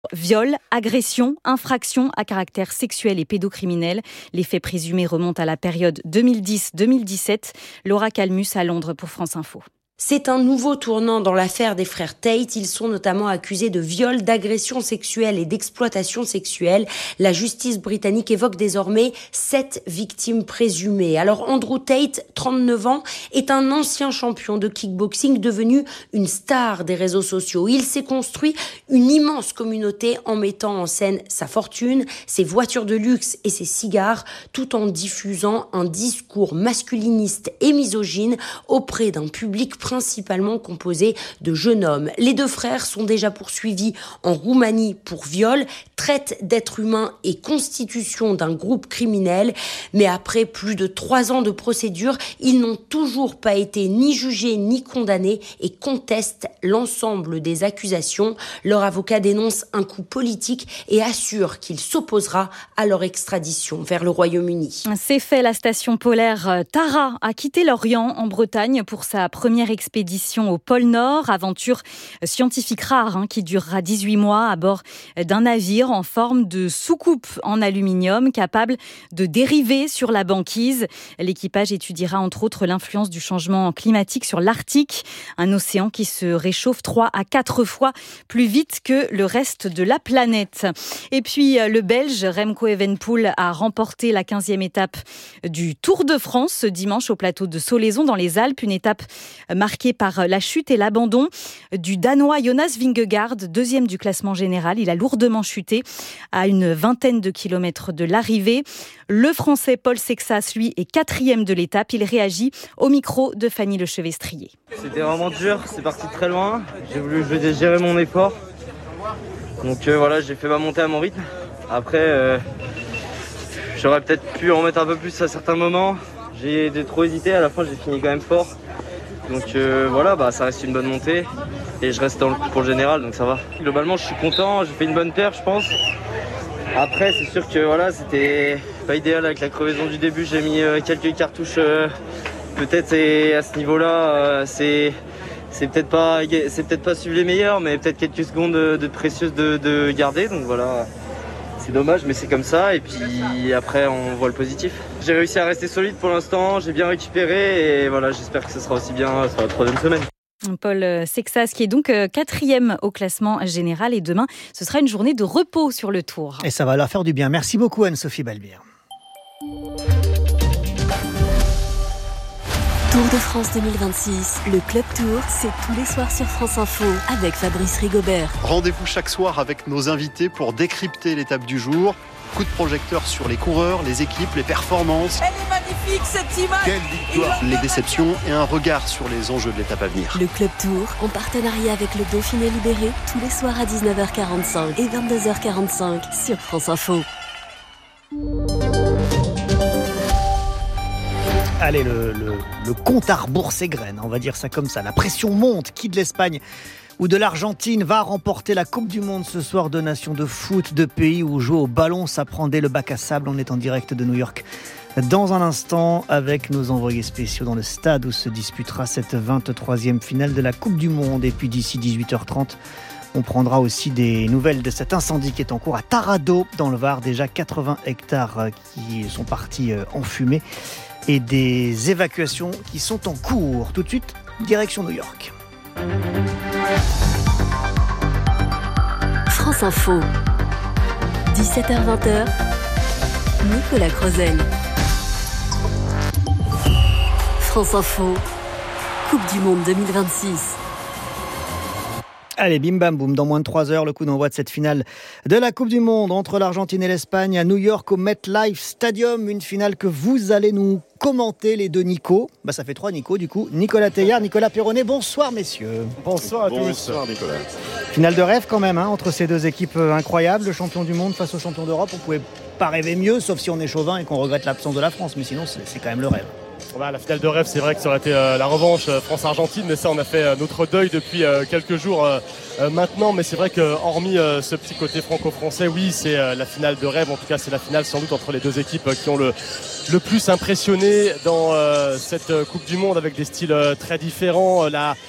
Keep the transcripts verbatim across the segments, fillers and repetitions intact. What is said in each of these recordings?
Viol, agression, infraction à caractère sexuel et pédocriminel. Les faits présumés remontent à la période deux mille dix deux mille dix-sept. Laura Calmus à Londres pour France Info. C'est un nouveau tournant dans l'affaire des frères Tate. Ils sont notamment accusés de viol, d'agression sexuelle et d'exploitation sexuelle. La justice britannique évoque désormais sept victimes présumées. Alors Andrew Tate, trente-neuf ans, est un ancien champion de kickboxing devenu une star des réseaux sociaux. Il s'est construit une immense communauté en mettant en scène sa fortune, ses voitures de luxe et ses cigares, tout en diffusant un discours masculiniste et misogyne auprès d'un public principalement composé de jeunes hommes. Les deux frères sont déjà poursuivis en Roumanie pour viol, traite d'êtres humains et constitution d'un groupe criminel. Mais après plus de trois ans de procédure, ils n'ont toujours pas été ni jugés ni condamnés et contestent l'ensemble des accusations. Leur avocat dénonce un coup politique et assure qu'il s'opposera à leur extradition vers le Royaume-Uni. C'est fait, la station polaire Tara a quitté l'Orient en Bretagne pour sa première expédition au pôle Nord, aventure scientifique rare hein, qui durera dix-huit mois à bord d'un navire en forme de soucoupe en aluminium capable de dériver sur la banquise. L'équipage étudiera entre autres l'influence du changement climatique sur l'Arctique, un océan qui se réchauffe trois à quatre fois plus vite que le reste de la planète. Et puis le Belge Remco Evenepoel a remporté la quinzième étape du Tour de France ce dimanche au plateau de Solaison dans les Alpes, une étape marqué par la chute et l'abandon du Danois Jonas Vingegaard, deuxième du classement général. Il a lourdement chuté à une vingtaine de kilomètres de l'arrivée. Le Français Paul Sexas, lui, est quatrième de l'étape. Il réagit au micro de Fanny Lechevestrier. C'était vraiment dur, c'est parti très loin. J'ai voulu gérer mon effort. Donc euh, voilà, j'ai fait ma montée à mon rythme. Après, euh, j'aurais peut-être pu en mettre un peu plus à certains moments. J'ai trop hésité, à la fin j'ai fini quand même fort. Donc euh, voilà, bah, ça reste une bonne montée et je reste dans le coup pour le général, donc ça va. Globalement, je suis content, j'ai fait une bonne paire, je pense. Après, c'est sûr que voilà, c'était pas idéal avec la crevaison du début. J'ai mis euh, quelques cartouches, euh, peut-être et à ce niveau-là, euh, c'est c'est peut-être pas c'est peut-être pas suivre les meilleurs, mais peut-être quelques secondes de, de précieuses de, de garder. Donc voilà. C'est dommage, mais c'est comme ça. Et puis après, on voit le positif. J'ai réussi à rester solide pour l'instant. J'ai bien récupéré. Et voilà, j'espère que ce sera aussi bien sur la troisième semaine. Paul Sexas qui est donc quatrième au classement général. Et demain, ce sera une journée de repos sur le Tour. Et ça va leur faire du bien. Merci beaucoup Anne-Sophie Balbir. Tour de France deux mille vingt-six, le Club Tour, c'est tous les soirs sur France Info avec Fabrice Rigobert. Rendez-vous chaque soir avec nos invités pour décrypter l'étape du jour. Coup de projecteur sur les coureurs, les équipes, les performances. Elle est magnifique cette image. Quelle victoire. Les déceptions et un regard sur les enjeux de l'étape à venir. Le Club Tour, en partenariat avec le Dauphiné Libéré, tous les soirs à dix-neuf heures quarante-cinq et vingt-deux heures quarante-cinq sur France Info. Allez, le, le, le compte à rebours s'égrène, on va dire ça comme ça. La pression monte. Qui de l'Espagne ou de l'Argentine va remporter la Coupe du Monde ce soir? Deux nations de foot, deux pays où jouer au ballon, ça prend dès le bac à sable. On est en direct de New York dans un instant avec nos envoyés spéciaux dans le stade où se disputera cette vingt-troisième finale de la Coupe du Monde. Et puis d'ici dix-huit heures trente, on prendra aussi des nouvelles de cet incendie qui est en cours à Taradot dans le Var. Déjà quatre-vingts hectares qui sont partis en fumée et des évacuations qui sont en cours. Tout de suite, direction New York. France Info, dix-sept heures vingt, Nicolas Crozel. France Info, Coupe du Monde deux mille vingt-six. Allez, bim bam boum, dans moins de trois heures, le coup d'envoi de cette finale de la Coupe du Monde entre l'Argentine et l'Espagne à New York au MetLife Stadium. Une finale que vous allez nous commenter, les deux Nico. Bah, ça fait trois Nico, du coup. Nicolas Teilhard, Nicolas Perronnet. Bonsoir, messieurs. Bonsoir à tous. Bonsoir, Nicolas. Finale de rêve, quand même, hein, entre ces deux équipes incroyables. Le champion du monde face au champion d'Europe. On pouvait pas rêver mieux, sauf si on est chauvin et qu'on regrette l'absence de la France. Mais sinon, c'est, c'est quand même le rêve. Bah, la finale de rêve, c'est vrai que ça aurait été euh, la revanche euh, France-Argentine, mais ça, on a fait euh, notre deuil depuis euh, quelques jours euh, euh, maintenant. Mais c'est vrai que, hormis euh, ce petit côté franco-français, oui, c'est euh, la finale de rêve. En tout cas, c'est la finale sans doute entre les deux équipes euh, qui ont le, le plus impressionné dans euh, cette euh, Coupe du Monde, avec des styles euh, très différents. Euh, la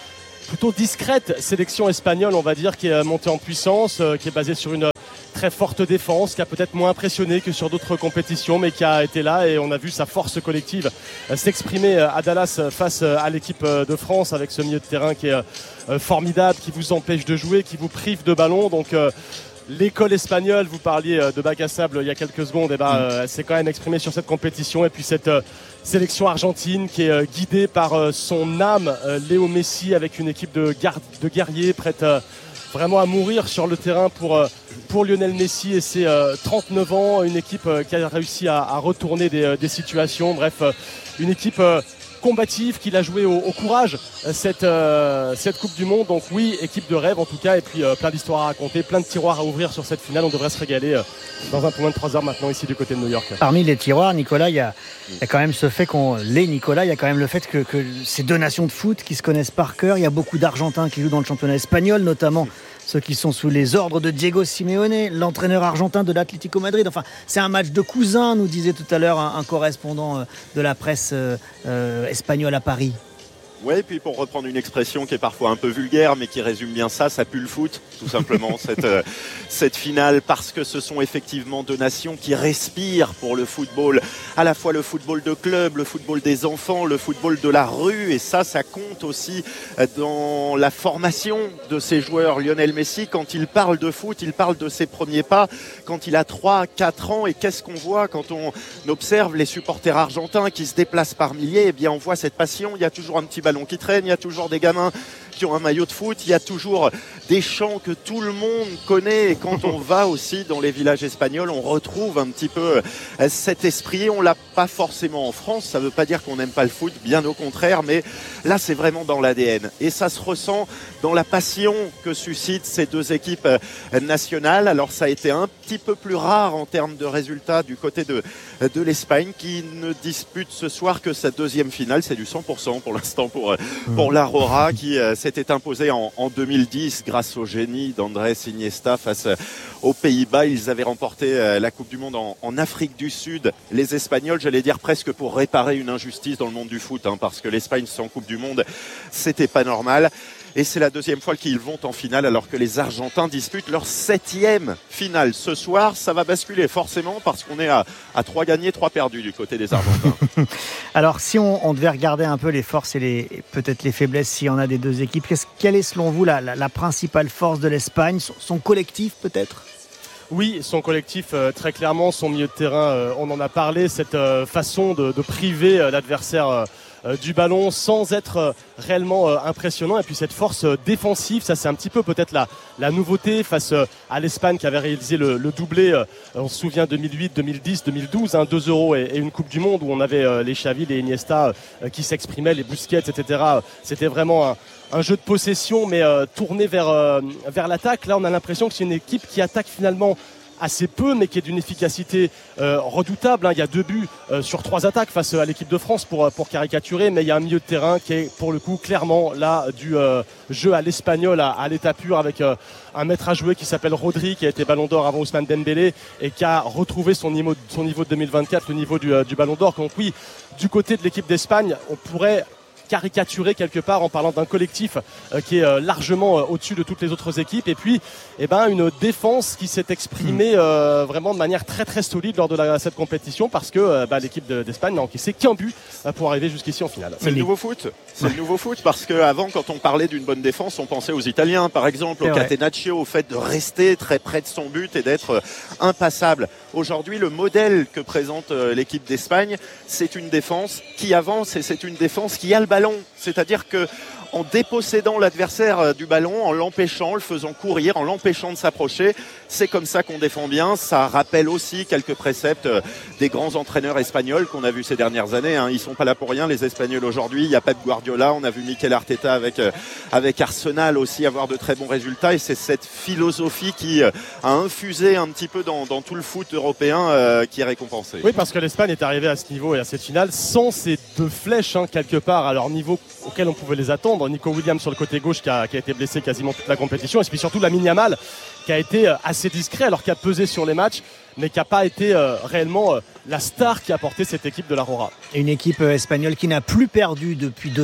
plutôt discrète sélection espagnole, on va dire, qui est montée en puissance, euh, qui est basée sur une très forte défense, qui a peut-être moins impressionné que sur d'autres compétitions, mais qui a été là et on a vu sa force collective euh, s'exprimer à Dallas face à l'équipe de France avec ce milieu de terrain qui est euh, formidable, qui vous empêche de jouer, qui vous prive de ballon. Donc euh, l'école espagnole, vous parliez de bac à sable il y a quelques secondes, et ben, euh, elle s'est quand même exprimée sur cette compétition. Et puis cette euh, sélection argentine qui est euh, guidée par euh, son âme, euh, Léo Messi, avec une équipe de, gar- de guerriers prête euh, vraiment à mourir sur le terrain pour, euh, pour Lionel Messi et ses euh, trente-neuf ans. Une équipe euh, qui a réussi à, à retourner des, euh, des situations. Bref, euh, une équipe euh, combative qu'il a joué au, au courage cette, euh, cette Coupe du Monde. Donc oui, équipe de rêve en tout cas, et puis euh, plein d'histoires à raconter, plein de tiroirs à ouvrir sur cette finale. On devrait se régaler euh, dans un peu moins de trois heures maintenant ici du côté de New York. Parmi les tiroirs, Nicolas, il y a, il y a quand même ce fait qu'on les Nicolas, il y a quand même le fait que, que ces deux nations de foot qui se connaissent par cœur. Il y a beaucoup d'Argentins qui jouent dans le championnat espagnol, notamment ceux qui sont sous les ordres de Diego Simeone, l'entraîneur argentin de l'Atlético Madrid. Enfin, c'est un match de cousins, nous disait tout à l'heure un, un correspondant de la presse euh, euh, espagnole à Paris. Oui, et puis pour reprendre une expression qui est parfois un peu vulgaire, mais qui résume bien ça, ça pue le foot, tout simplement, cette, euh, cette finale, parce que ce sont effectivement deux nations qui respirent pour le football, à la fois le football de club, le football des enfants, le football de la rue, et ça, ça compte aussi dans la formation de ces joueurs. Lionel Messi, quand il parle de foot, il parle de ses premiers pas, quand il a trois, quatre ans, et qu'est-ce qu'on voit quand on observe les supporters argentins qui se déplacent par milliers? Eh bien, on voit cette passion, il y a toujours un petit ballon qui traîne, il y a toujours des gamins qui ont un maillot de foot, il y a toujours des chants que tout le monde connaît, et quand on va aussi dans les villages espagnols, on retrouve un petit peu cet esprit. On l'a pas forcément en France, ça veut pas dire qu'on n'aime pas le foot, bien au contraire, mais là c'est vraiment dans l'A D N, et ça se ressent dans la passion que suscitent ces deux équipes nationales. Alors ça a été un petit peu plus rare en termes de résultats du côté de, de l'Espagne, qui ne dispute ce soir que sa deuxième finale. C'est du cent pour cent pour l'instant pour, pour l'Aurora, qui s'était imposé en, en deux mille dix grâce au génie d'Andrés Iniesta face aux Pays-Bas. Ils avaient remporté la Coupe du Monde en, en Afrique du Sud. Les Espagnols, j'allais dire presque pour réparer une injustice dans le monde du foot, hein, parce que l'Espagne sans Coupe du Monde, c'était pas normal. Et c'est la deuxième fois qu'ils vont en finale, alors que les Argentins disputent leur septième finale. Ce soir, ça va basculer forcément, parce qu'on est à, à trois gagnés, trois perdus du côté des Argentins. Alors, si on, on devait regarder un peu les forces et les, peut-être les faiblesses, s'il y en a des deux équipes, quelle est selon vous la, la, la principale force de l'Espagne? Son, son collectif peut-être? Oui, son collectif, euh, très clairement, son milieu de terrain, euh, on en a parlé, cette euh, façon de, de priver euh, l'adversaire euh, euh, du ballon sans être euh, réellement euh, impressionnant, et puis cette force euh, défensive, ça c'est un petit peu peut-être la, la nouveauté face euh, à l'Espagne qui avait réalisé le, le doublé, euh, on se souvient deux mille huit, deux mille dix, deux mille douze, hein, deux euros et, et une Coupe du Monde où on avait euh, les Xavi, les Iniesta euh, qui s'exprimaient, les Busquets, et cetera. C'était vraiment un, un jeu de possession, mais euh, tourné vers, euh, vers l'attaque. Là, on a l'impression que c'est une équipe qui attaque finalement assez peu, mais qui est d'une efficacité euh, redoutable. Hein. Il y a deux buts euh, sur trois attaques face à l'équipe de France pour, pour caricaturer, mais il y a un milieu de terrain qui est pour le coup clairement là du euh, jeu à l'espagnol, à, à l'état pur, avec euh, un maître à jouer qui s'appelle Rodri, qui a été Ballon d'Or avant Ousmane Dembélé et qui a retrouvé son niveau, son niveau de deux mille vingt-quatre, le niveau du, euh, du Ballon d'Or. Donc oui, du côté de l'équipe d'Espagne, on pourrait caricaturer quelque part en parlant d'un collectif euh, qui est euh, largement euh, au-dessus de toutes les autres équipes, et puis eh ben, une défense qui s'est exprimée euh, vraiment de manière très très solide lors de la, cette compétition, parce que euh, bah, l'équipe de, d'Espagne n'a encaissé qu'un but euh, pour arriver jusqu'ici en finale. C'est le nouveau foot, c'est le nouveau foot, parce qu'avant, quand on parlait d'une bonne défense, on pensait aux Italiens par exemple, au Catenaccio, au fait de rester très près de son but et d'être euh, impassable. Aujourd'hui, le modèle que présente euh, l'équipe d'Espagne, c'est une défense qui avance, et c'est une défense qui a le ballon. C'est-à-dire que en dépossédant l'adversaire du ballon, en l'empêchant, en le faisant courir, en l'empêchant de s'approcher, c'est comme ça qu'on défend bien. Ça rappelle aussi quelques préceptes des grands entraîneurs espagnols qu'on a vus ces dernières années. Hein. Ils sont pas là pour rien, les Espagnols aujourd'hui. Il y a Pep Guardiola, on a vu Mikel Arteta avec avec Arsenal aussi avoir de très bons résultats. Et c'est cette philosophie qui a infusé un petit peu dans, dans tout le foot européen euh, qui est récompensée. Oui, parce que l'Espagne est arrivée à ce niveau et à cette finale sans ces deux flèches, hein, quelque part à leur niveau auquel on pouvait les attendre. Nico Williams sur le côté gauche qui a, qui a été blessé quasiment toute la compétition, et puis surtout Lamine Yamal qui a été assez discret alors qu'il a pesé sur les matchs, mais qui n'a pas été euh, réellement euh, la star qui a porté cette équipe de l'Aurora. Une équipe espagnole qui n'a plus perdu depuis deux ans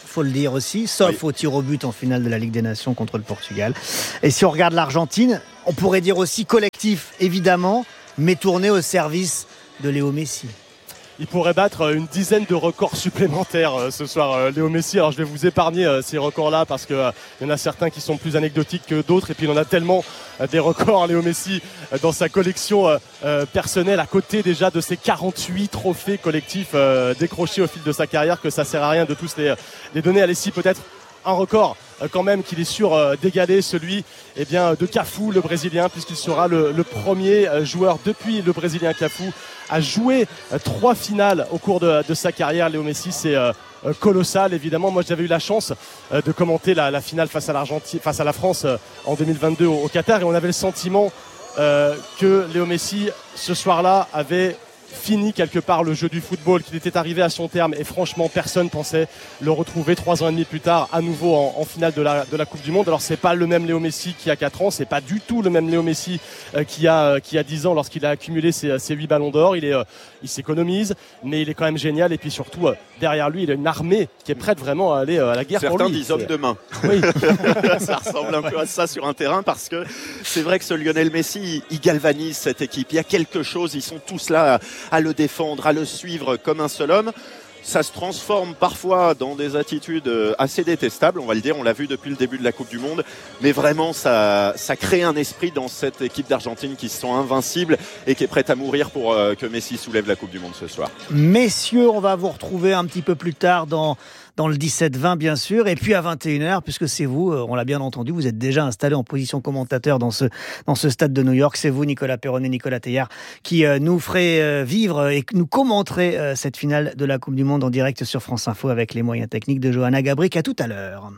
faut le dire aussi, sauf oui. au tir au but en finale de la Ligue des Nations contre le Portugal. Et si on regarde l'Argentine, on pourrait dire aussi collectif, évidemment, mais tourné au service de Léo Messi. Il pourrait battre une dizaine de records supplémentaires ce soir, Léo Messi. Alors je vais vous épargner ces records-là parce qu'il y en a certains qui sont plus anecdotiques que d'autres. Et puis il en a tellement des records, Léo Messi, dans sa collection personnelle, à côté déjà de ses quarante-huit trophées collectifs décrochés au fil de sa carrière, que ça ne sert à rien de tous les, les donner. Allez-y, peut-être un record quand même qu'il est sûr d'égaler, celui eh bien, de Cafu, le Brésilien, puisqu'il sera le, le premier joueur depuis le Brésilien Cafu à jouer trois finales au cours de, de sa carrière. Léo Messi, c'est euh, colossal, évidemment. Moi, j'avais eu la chance euh, de commenter la, la finale face à l'Argentine, face à la France euh, en deux mille vingt-deux au, au Qatar, et on avait le sentiment euh, que Léo Messi, ce soir-là, avait fini quelque part le jeu du football, qu'il était arrivé à son terme, et franchement personne pensait le retrouver trois ans et demi plus tard à nouveau en, en finale de la, de la Coupe du Monde. Alors c'est pas le même Léo Messi qui a quatre ans, c'est pas du tout le même Léo Messi euh, qui a qui a dix ans lorsqu'il a accumulé ses, ses huit ballons d'or. Il est euh, il s'économise, mais il est quand même génial, et puis surtout euh, derrière lui il a une armée qui est prête vraiment à aller euh, à la guerre. Certains pour lui. disent homme de main. Oui. Ça ressemble un peu à ça sur un terrain, parce que c'est vrai que ce Lionel Messi, il galvanise cette équipe. Il y a quelque chose, ils sont tous là à, à le défendre, à le suivre comme un seul homme. Ça se transforme parfois dans des attitudes assez détestables, on va le dire, on l'a vu depuis le début de la Coupe du Monde, mais vraiment ça, ça crée un esprit dans cette équipe d'Argentine qui se sent invincible et qui est prête à mourir pour euh, que Messi soulève la Coupe du Monde ce soir. Messieurs, on va vous retrouver un petit peu plus tard dans, dans le dix-sept vingt bien sûr, et puis à vingt et une heures, puisque c'est vous, on l'a bien entendu, vous êtes déjà installé en position commentateur dans ce, dans ce stade de New York. C'est vous, Nicolas Perronnet, Nicolas Teilhard, qui euh, nous ferez euh, vivre et nous commenterez euh, cette finale de la Coupe du Monde en direct sur France Info avec les moyens techniques de Johanna Gabrick. À tout à l'heure.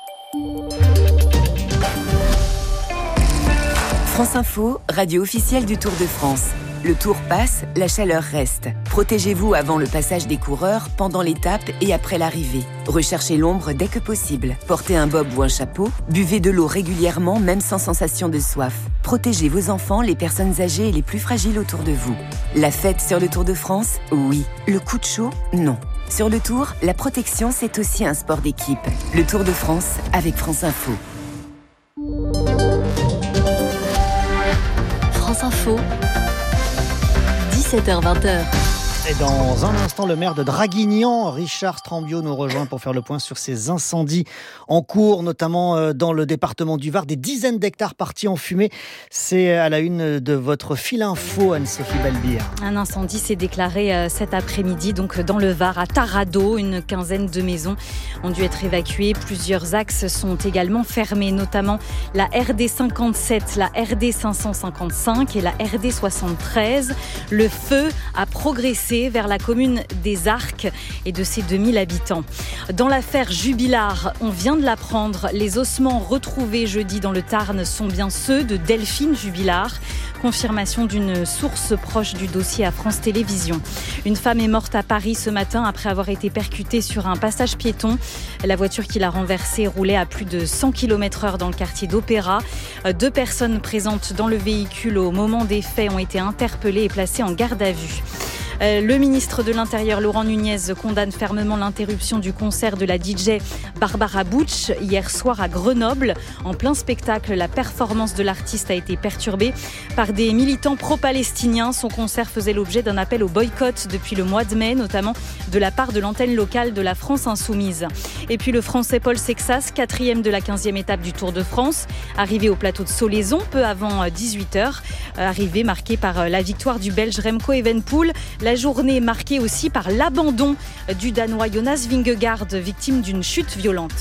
France Info, radio officielle du Tour de France. Le Tour passe, la chaleur reste. Protégez-vous avant le passage des coureurs, pendant l'étape et après l'arrivée. Recherchez l'ombre dès que possible. Portez un bob ou un chapeau. Buvez de l'eau régulièrement, même sans sensation de soif. Protégez vos enfants, les personnes âgées et les plus fragiles autour de vous. La fête sur le Tour de France, oui. Le coup de chaud, non. Sur le Tour, la protection, c'est aussi un sport d'équipe. Le Tour de France avec France Info. France Info. dix-sept heures vingt. Et dans un instant, le maire de Draguignan, Richard Strambio, nous rejoint pour faire le point sur ces incendies en cours, notamment dans le département du Var. Des dizaines d'hectares partis en fumée. C'est à la une de votre fil info, Anne-Sophie Balbir. Un incendie s'est déclaré cet après-midi, donc dans le Var, à Tarado. Une quinzaine de maisons ont dû être évacuées. Plusieurs axes sont également fermés, notamment la R D cinquante-sept, la R D cinq cent cinquante-cinq et la R D soixante-treize. Le feu a progressé vers la commune des Arcs et de ses deux mille habitants. Dans l'affaire Jubilard, on vient de l'apprendre, les ossements retrouvés jeudi dans le Tarn sont bien ceux de Delphine Jubilard. Confirmation d'une source proche du dossier à France Télévisions. Une femme est morte à Paris ce matin après avoir été percutée sur un passage piéton. La voiture qui l'a renversée roulait à plus de cent kilomètres heure dans le quartier d'Opéra. Deux personnes présentes dans le véhicule au moment des faits ont été interpellées et placées en garde à vue. Le ministre de l'Intérieur, Laurent Nunez, condamne fermement l'interruption du concert de la D J Barbara Butch hier soir à Grenoble. En plein spectacle, la performance de l'artiste a été perturbée par des militants pro-palestiniens. Son concert faisait l'objet d'un appel au boycott depuis le mois de mai, notamment de la part de l'antenne locale de la France Insoumise. Et puis le Français Paul Sexas, quatrième de la quinzième étape du Tour de France, arrivé au plateau de Solaizon peu avant dix-huit heures. Arrivée marquée par la victoire du Belge Remco Evenepoel. La journée marquée aussi par l'abandon du Danois Jonas Vingegaard, victime d'une chute violente.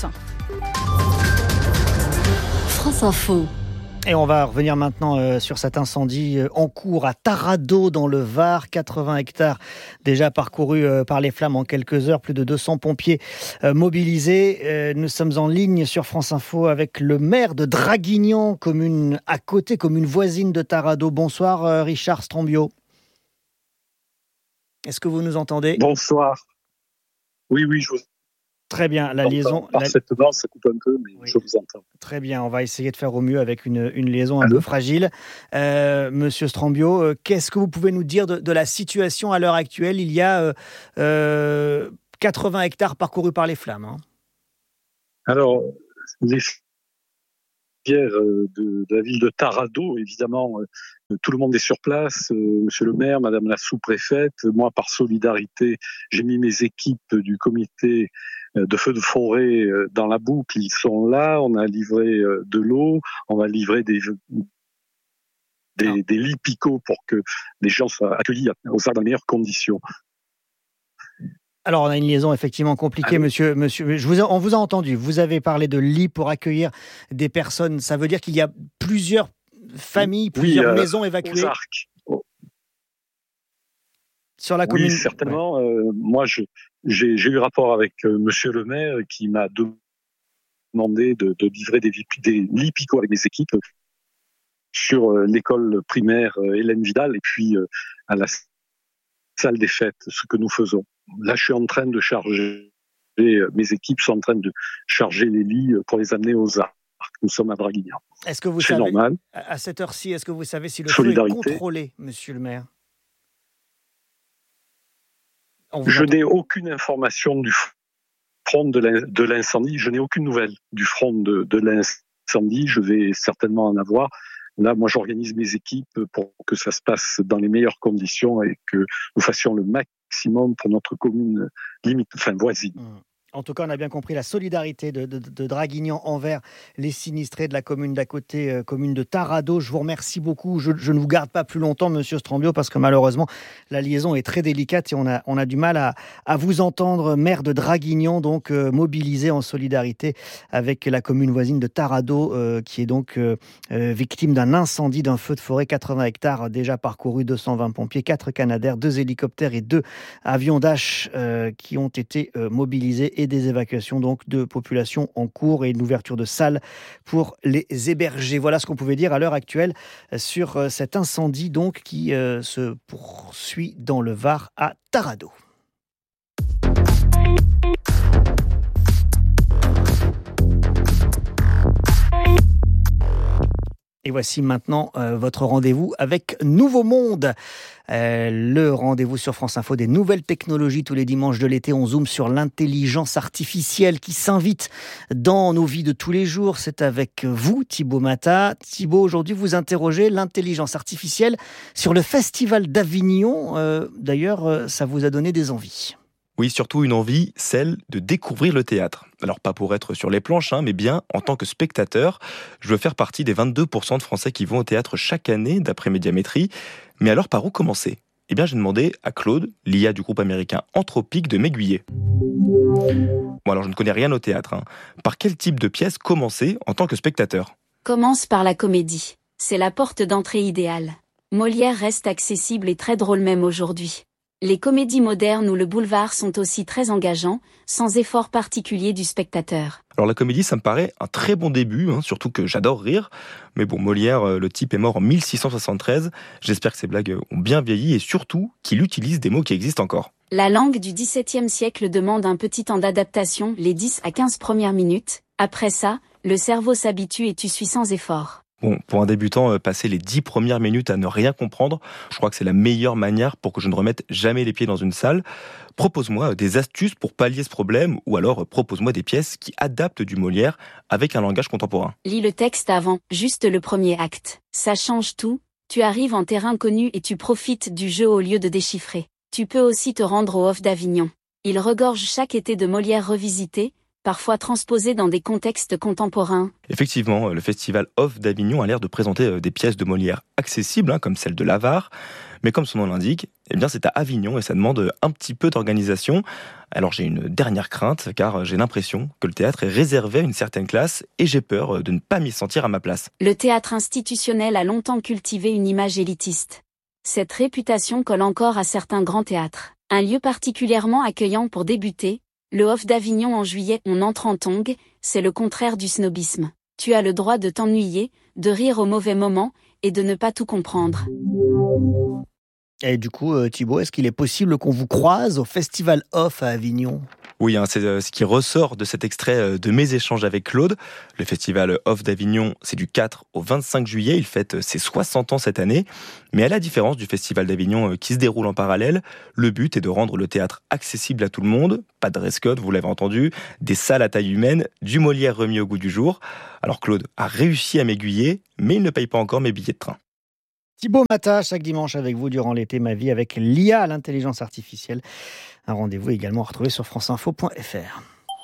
France Info. Et on va revenir maintenant euh, sur cet incendie euh, en cours à Tarado dans le Var. quatre-vingts hectares déjà parcourus euh, par les flammes en quelques heures. Plus de deux cents pompiers euh, mobilisés. Euh, nous sommes en ligne sur France Info avec le maire de Draguignan, commune à côté, commune voisine de Tarado. Bonsoir euh, Richard Strambio. Est-ce que vous nous entendez ? Bonsoir. Oui, oui, je vous Très bien, la liaison... Parfaitement, ça coupe un peu, mais oui. Je vous entends. Très bien, on va essayer de faire au mieux avec une, une liaison un Allô peu fragile. Euh, Monsieur Strambio, euh, qu'est-ce que vous pouvez nous dire de, de la situation à l'heure actuelle ? Il y a euh, euh, quatre-vingts hectares parcourus par les flammes. Hein. Alors, les De, de la ville de Taranto, évidemment, euh, tout le monde est sur place, euh, monsieur le maire, madame la sous-préfète. Moi, par solidarité, j'ai mis mes équipes du comité de feux de forêt euh, dans la boucle. Ils sont là, on a livré euh, de l'eau, on va livrer des, des, des lits picots pour que les gens soient accueillis aux arts dans les meilleures conditions. Alors, on a une liaison effectivement compliquée, ah oui. monsieur. monsieur je vous ai, on vous a entendu. Vous avez parlé de lits pour accueillir des personnes. Ça veut dire qu'il y a plusieurs familles, plusieurs oui, euh, maisons évacuées aux Arcs. Sur la commune. Oui, certainement. Ouais. Euh, moi, je, j'ai, j'ai eu rapport avec euh, monsieur le maire qui m'a demandé de, de livrer des, des lits picots avec mes équipes sur euh, l'école primaire euh, Hélène Vidal et puis euh, à la salle des fêtes, ce que nous faisons. Là, je suis en train de charger, mes équipes sont en train de charger les lits pour les amener aux Arcs. Nous sommes à Draguignan. Est-ce que vous C'est savez, normal. À cette heure-ci, est-ce que vous savez si le feu est contrôlé, monsieur le maire? Je n'ai aucune information du front de l'incendie. Je n'ai aucune nouvelle du front de, de l'incendie. Je vais certainement en avoir. Là, moi, j'organise mes équipes pour que ça se passe dans les meilleures conditions et que nous fassions le maximum pour notre commune limite, enfin voisine. Mmh. En tout cas, on a bien compris la solidarité de, de, de Draguignan envers les sinistrés de la commune d'à côté, euh, commune de Taranto. Je vous remercie beaucoup. Je, je ne vous garde pas plus longtemps, monsieur Strambio, parce que malheureusement, la liaison est très délicate et on a, on a du mal à, à vous entendre. Maire de Draguignan, donc euh, mobilisé en solidarité avec la commune voisine de Taranto, euh, qui est donc euh, euh, victime d'un incendie, d'un feu de forêt. quatre-vingts hectares déjà parcourus, deux cent vingt pompiers, quatre Canadair, deux hélicoptères et deux avions Dash euh, qui ont été euh, mobilisés et des évacuations donc de populations en cours et une ouverture de salles pour les héberger. Voilà ce qu'on pouvait dire à l'heure actuelle sur cet incendie donc qui euh, se poursuit dans le Var à Taranto. Et voici maintenant euh, votre rendez-vous avec Nouveau Monde. Euh, le rendez-vous sur France Info des nouvelles technologies tous les dimanches de l'été. On zoome sur l'intelligence artificielle qui s'invite dans nos vies de tous les jours. C'est avec vous, Thibaut Mata. Thibaut, aujourd'hui, vous interrogez l'intelligence artificielle sur le Festival d'Avignon. Euh, d'ailleurs, ça vous a donné des envies. Oui, surtout une envie, celle de découvrir le théâtre. Alors pas pour être sur les planches, hein, mais bien en tant que spectateur. Je veux faire partie des vingt-deux pour cent de Français qui vont au théâtre chaque année, d'après Médiamétrie. Mais alors par où commencer ? Eh bien j'ai demandé à Claude, l'I A du groupe américain Anthropic, de m'aiguiller. Bon alors je ne connais rien au théâtre. Hein. Par quel type de pièce commencer en tant que spectateur ? Commence par la comédie. C'est la porte d'entrée idéale. Molière reste accessible et très drôle même aujourd'hui. Les comédies modernes ou le boulevard sont aussi très engageants, sans effort particulier du spectateur. Alors la comédie, ça me paraît un très bon début, hein, surtout que j'adore rire. Mais bon, Molière, le type est mort en mille six cent soixante-treize. J'espère que ces blagues ont bien vieilli et surtout qu'il utilise des mots qui existent encore. La langue du dix-septième siècle demande un petit temps d'adaptation, les dix à quinze premières minutes. Après ça, le cerveau s'habitue et tu suis sans effort. Bon, pour un débutant, passer les dix premières minutes à ne rien comprendre, je crois que c'est la meilleure manière pour que je ne remette jamais les pieds dans une salle. Propose-moi des astuces pour pallier ce problème, ou alors propose-moi des pièces qui adaptent du Molière avec un langage contemporain. Lis le texte avant, juste le premier acte. Ça change tout, tu arrives en terrain connu et tu profites du jeu au lieu de déchiffrer. Tu peux aussi te rendre au Off d'Avignon. Il regorge chaque été de Molière revisité, parfois transposé dans des contextes contemporains. Effectivement, le festival Off d'Avignon a l'air de présenter des pièces de Molière accessibles, hein, comme celle de l'Avare. Mais comme son nom l'indique, eh bien c'est à Avignon et ça demande un petit peu d'organisation. Alors j'ai une dernière crainte, car j'ai l'impression que le théâtre est réservé à une certaine classe et j'ai peur de ne pas m'y sentir à ma place. Le théâtre institutionnel a longtemps cultivé une image élitiste. Cette réputation colle encore à certains grands théâtres. Un lieu particulièrement accueillant pour débuter, le Off d'Avignon en juillet, on entre en tongue, c'est le contraire du snobisme. Tu as le droit de t'ennuyer, de rire au mauvais moment et de ne pas tout comprendre. Et du coup, Thibaut, est-ce qu'il est possible qu'on vous croise au Festival Off à Avignon ? Oui, hein, c'est euh, ce qui ressort de cet extrait euh, de mes échanges avec Claude. Le festival Off d'Avignon, c'est du quatre au vingt-cinq juillet. Il fête euh, ses soixante ans cette année. Mais à la différence du festival d'Avignon euh, qui se déroule en parallèle, le but est de rendre le théâtre accessible à tout le monde. Pas de dress code, vous l'avez entendu, des salles à taille humaine, du Molière remis au goût du jour. Alors Claude a réussi à m'aiguiller, mais il ne paye pas encore mes billets de train. Thibaut Mata, chaque dimanche avec vous durant l'été, ma vie avec l'I A, l'intelligence artificielle. Un rendez-vous également retrouvé sur franceinfo point f r.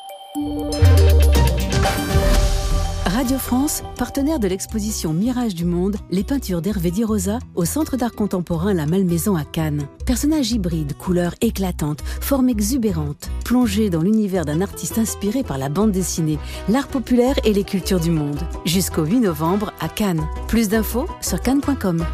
Radio France, partenaire de l'exposition Mirage du Monde, les peintures d'Hervé Di Rosa au Centre d'art contemporain La Malmaison à Cannes. Personnages hybrides, couleurs éclatantes, formes exubérantes, plongés dans l'univers d'un artiste inspiré par la bande dessinée, l'art populaire et les cultures du monde. Jusqu'au huit novembre à Cannes. Plus d'infos sur cannes point com.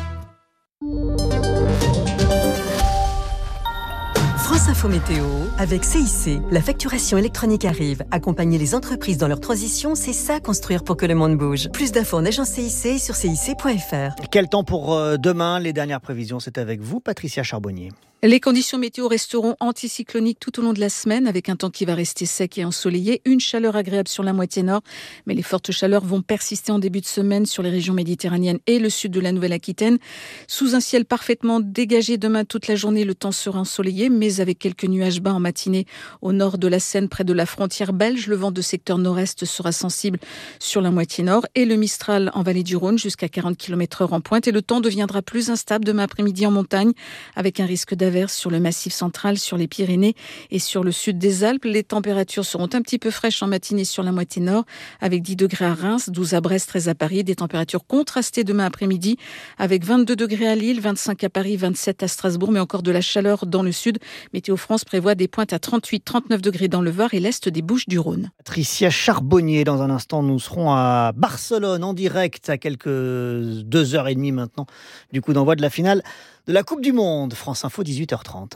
France Info Météo avec C I C. La facturation électronique arrive. Accompagner les entreprises dans leur transition, c'est ça construire pour que le monde bouge. Plus d'infos en agence C I C sur C I C point F R. Quel temps pour euh, demain? Les dernières prévisions, c'est avec vous, Patricia Charbonnier. Les conditions météo resteront anticycloniques tout au long de la semaine avec un temps qui va rester sec et ensoleillé. Une chaleur agréable sur la moitié nord, mais les fortes chaleurs vont persister en début de semaine sur les régions méditerranéennes et le sud de la Nouvelle-Aquitaine. Sous un ciel parfaitement dégagé demain toute la journée, le temps sera ensoleillé, mais avec quelques nuages bas en matinée au nord de la Seine, près de la frontière belge. Le vent de secteur nord-est sera sensible sur la moitié nord et le Mistral en vallée du Rhône jusqu'à quarante kilomètres heure en pointe. Et le temps deviendra plus instable demain après-midi en montagne avec un risque d'averse sur le massif central, sur les Pyrénées et sur le sud des Alpes. Les températures seront un petit peu fraîches en matinée sur la moitié nord, avec dix degrés à Reims, douze à Brest, treize à Paris. Des températures contrastées demain après-midi, avec vingt-deux degrés à Lille, vingt-cinq à Paris, vingt-sept à Strasbourg, mais encore de la chaleur dans le sud. Météo France prévoit des pointes à trente-huit, trente-neuf degrés dans le Var et l'est des Bouches-du-Rhône. Patricia Charbonnier, dans un instant, nous serons à Barcelone en direct à quelques deux heures trente maintenant, du coup d'envoi de la finale de la Coupe du Monde. France Info, dix-huit heures trente.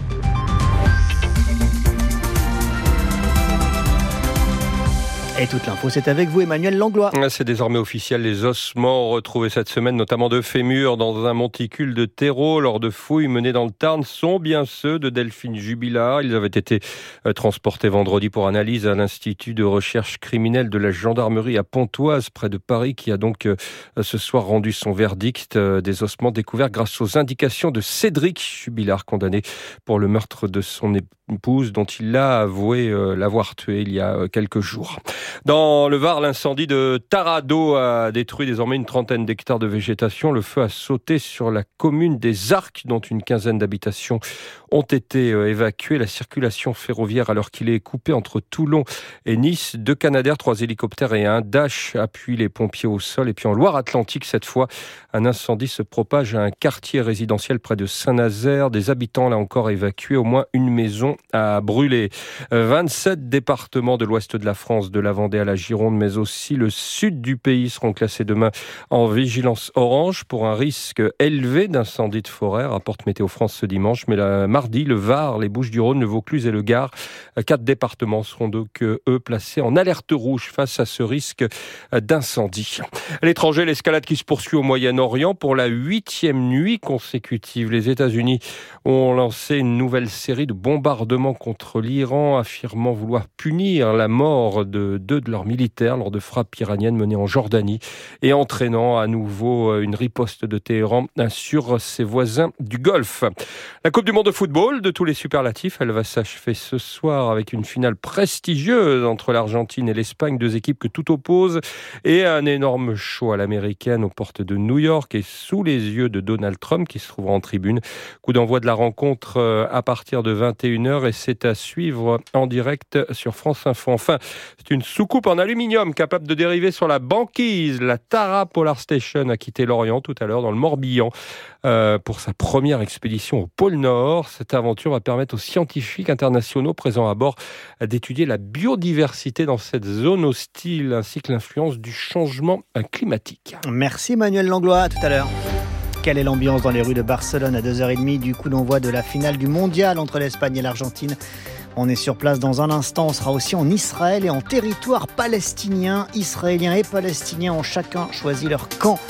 Et toute l'info, c'est avec vous, Emmanuel Langlois. C'est désormais officiel, les ossements retrouvés cette semaine, notamment de fémurs dans un monticule de terreau lors de fouilles menées dans le Tarn, sont bien ceux de Delphine Jubilard. Ils avaient été transportés vendredi pour analyse à l'Institut de recherche criminelle de la gendarmerie à Pontoise, près de Paris, qui a donc ce soir rendu son verdict. Des ossements découverts grâce aux indications de Cédric Jubilard, condamné pour le meurtre de son épouse, dont il a avoué l'avoir tué il y a quelques jours. Dans le Var, l'incendie de Tarado a détruit désormais une trentaine d'hectares de végétation. Le feu a sauté sur la commune des Arcs, dont une quinzaine d'habitations ont été évacuées. La circulation ferroviaire, alors qu'il est coupé entre Toulon et Nice, deux Canadair, trois hélicoptères et un Dash appuient les pompiers au sol. Et puis en Loire-Atlantique, cette fois, un incendie se propage à un quartier résidentiel près de Saint-Nazaire. Des habitants, là encore, évacués. Au moins une maison a brûlé. vingt-sept départements de l'ouest de la France, de la Vendée à la Gironde, mais aussi le sud du pays seront classés demain en vigilance orange pour un risque élevé d'incendie de forêt, rapporte Météo France ce dimanche. Mais la mardi, le Var, les Bouches-du-Rhône, le Vaucluse et le Gard, quatre départements seront donc eux placés en alerte rouge face à ce risque d'incendie. À l'étranger, l'escalade qui se poursuit au Moyen-Orient pour la huitième nuit consécutive. Les États-Unis ont lancé une nouvelle série de bombardements contre l'Iran, affirmant vouloir punir la mort de deux de leurs militaires lors de frappes iraniennes menées en Jordanie et entraînant à nouveau une riposte de Téhéran sur ses voisins du Golfe. La Coupe du Monde de football, de tous les superlatifs, elle va s'achever ce soir avec une finale prestigieuse entre l'Argentine et l'Espagne, deux équipes que tout oppose, et un énorme show à l'américaine aux portes de New York et sous les yeux de Donald Trump qui se trouvera en tribune. Coup d'envoi de la rencontre à partir de vingt et une heures et c'est à suivre en direct sur France Info. Enfin, c'est une soucoupe en aluminium capable de dériver sur la banquise. La Tara Polar Station a quitté l'Orient tout à l'heure dans le Morbihan euh, pour sa première expédition au pôle Nord. Cette aventure va permettre aux scientifiques internationaux présents à bord d'étudier la biodiversité dans cette zone hostile ainsi que l'influence du changement climatique. Merci Emmanuel Langlois, à tout à l'heure. Quelle est l'ambiance dans les rues de Barcelone à deux heures trente du coup d'envoi de la finale du mondial entre l'Espagne et l'Argentine? On est sur place dans un instant, on sera aussi en Israël et en territoire palestinien. Israéliens et Palestiniens ont chacun choisi leur camp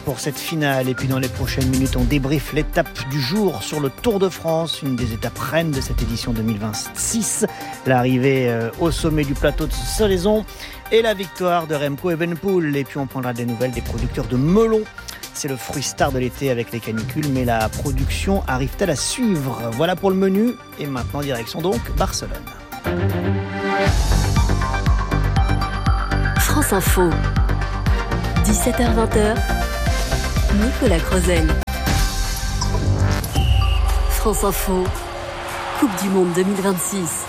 pour cette finale. Et puis dans les prochaines minutes, on débriefe l'étape du jour sur le Tour de France, une des étapes reines de cette édition deux mille vingt-six. L'arrivée euh, au sommet du plateau de Salaison et la victoire de Remco Evenepoel. Et puis on prendra des nouvelles des producteurs de melons. C'est le fruit star de l'été avec les canicules, mais la production arrive-t-elle à suivre ? Voilà pour le menu. Et maintenant, direction donc Barcelone. France Info, dix-sept heures vingt, Nicolas Crozel. France Info, Coupe du Monde deux mille vingt-six.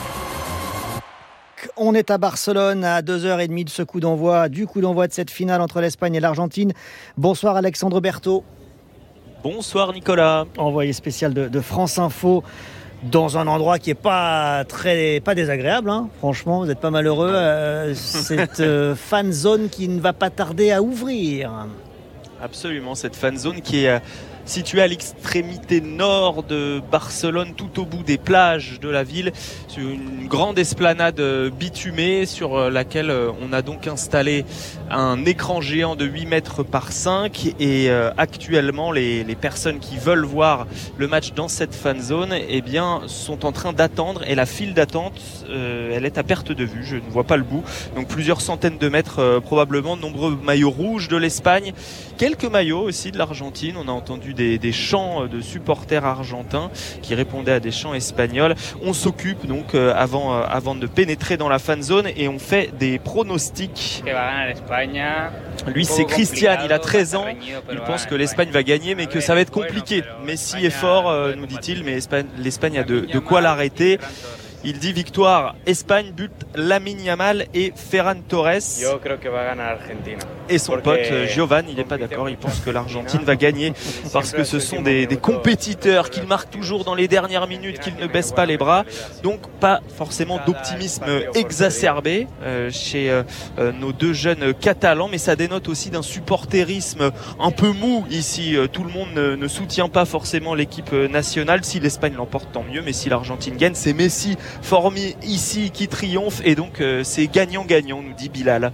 On est à Barcelone à deux heures trente de ce coup d'envoi, du coup d'envoi de cette finale entre l'Espagne et l'Argentine. Bonsoir Alexandre Berthaud. Bonsoir Nicolas. Envoyé spécial de, de France Info dans un endroit qui n'est pas très pas désagréable. Hein. Franchement, vous n'êtes pas malheureux. Euh, cette euh, fan zone qui ne va pas tarder à ouvrir. Absolument, cette fan zone qui est euh, située à l'extrémité nord de Barcelone, tout au bout des plages de la ville, sur une grande esplanade bitumée sur laquelle on a donc installé un écran géant de huit mètres par cinq et euh, actuellement les, les personnes qui veulent voir le match dans cette fan zone eh bien, sont en train d'attendre et la file d'attente euh, elle est à perte de vue, je ne vois pas le bout, donc plusieurs centaines de mètres euh, probablement, de nombreux maillots rouges de l'Espagne, quelques maillots aussi de l'Argentine, on a entendu Des, des chants de supporters argentins qui répondaient à des chants espagnols. On s'occupe donc euh, avant, euh, avant de pénétrer dans la fan zone et on fait des pronostics. Lui c'est Christian, il a treize ans, il pense que l'Espagne va gagner mais que ça va être compliqué. Messi est fort, euh, nous dit-il, mais Espagne, l'Espagne a de, de quoi l'arrêter. Il dit victoire Espagne, but Lamine Yamal et Ferran Torres. Et son pote Giovan, il n'est pas d'accord, il pense que l'Argentine va gagner parce que ce sont des, des compétiteurs qu'ils marquent toujours dans les dernières minutes, qu'ils ne baissent pas les bras. Donc pas forcément d'optimisme exacerbé euh, chez euh, nos deux jeunes catalans, mais ça dénote aussi d'un supporterisme un peu mou ici. Tout le monde ne, ne soutient pas forcément l'équipe nationale. Si l'Espagne l'emporte, tant mieux, mais si l'Argentine gagne, c'est Messi formé ici qui triomphe et donc euh, c'est gagnant-gagnant, nous dit Bilal.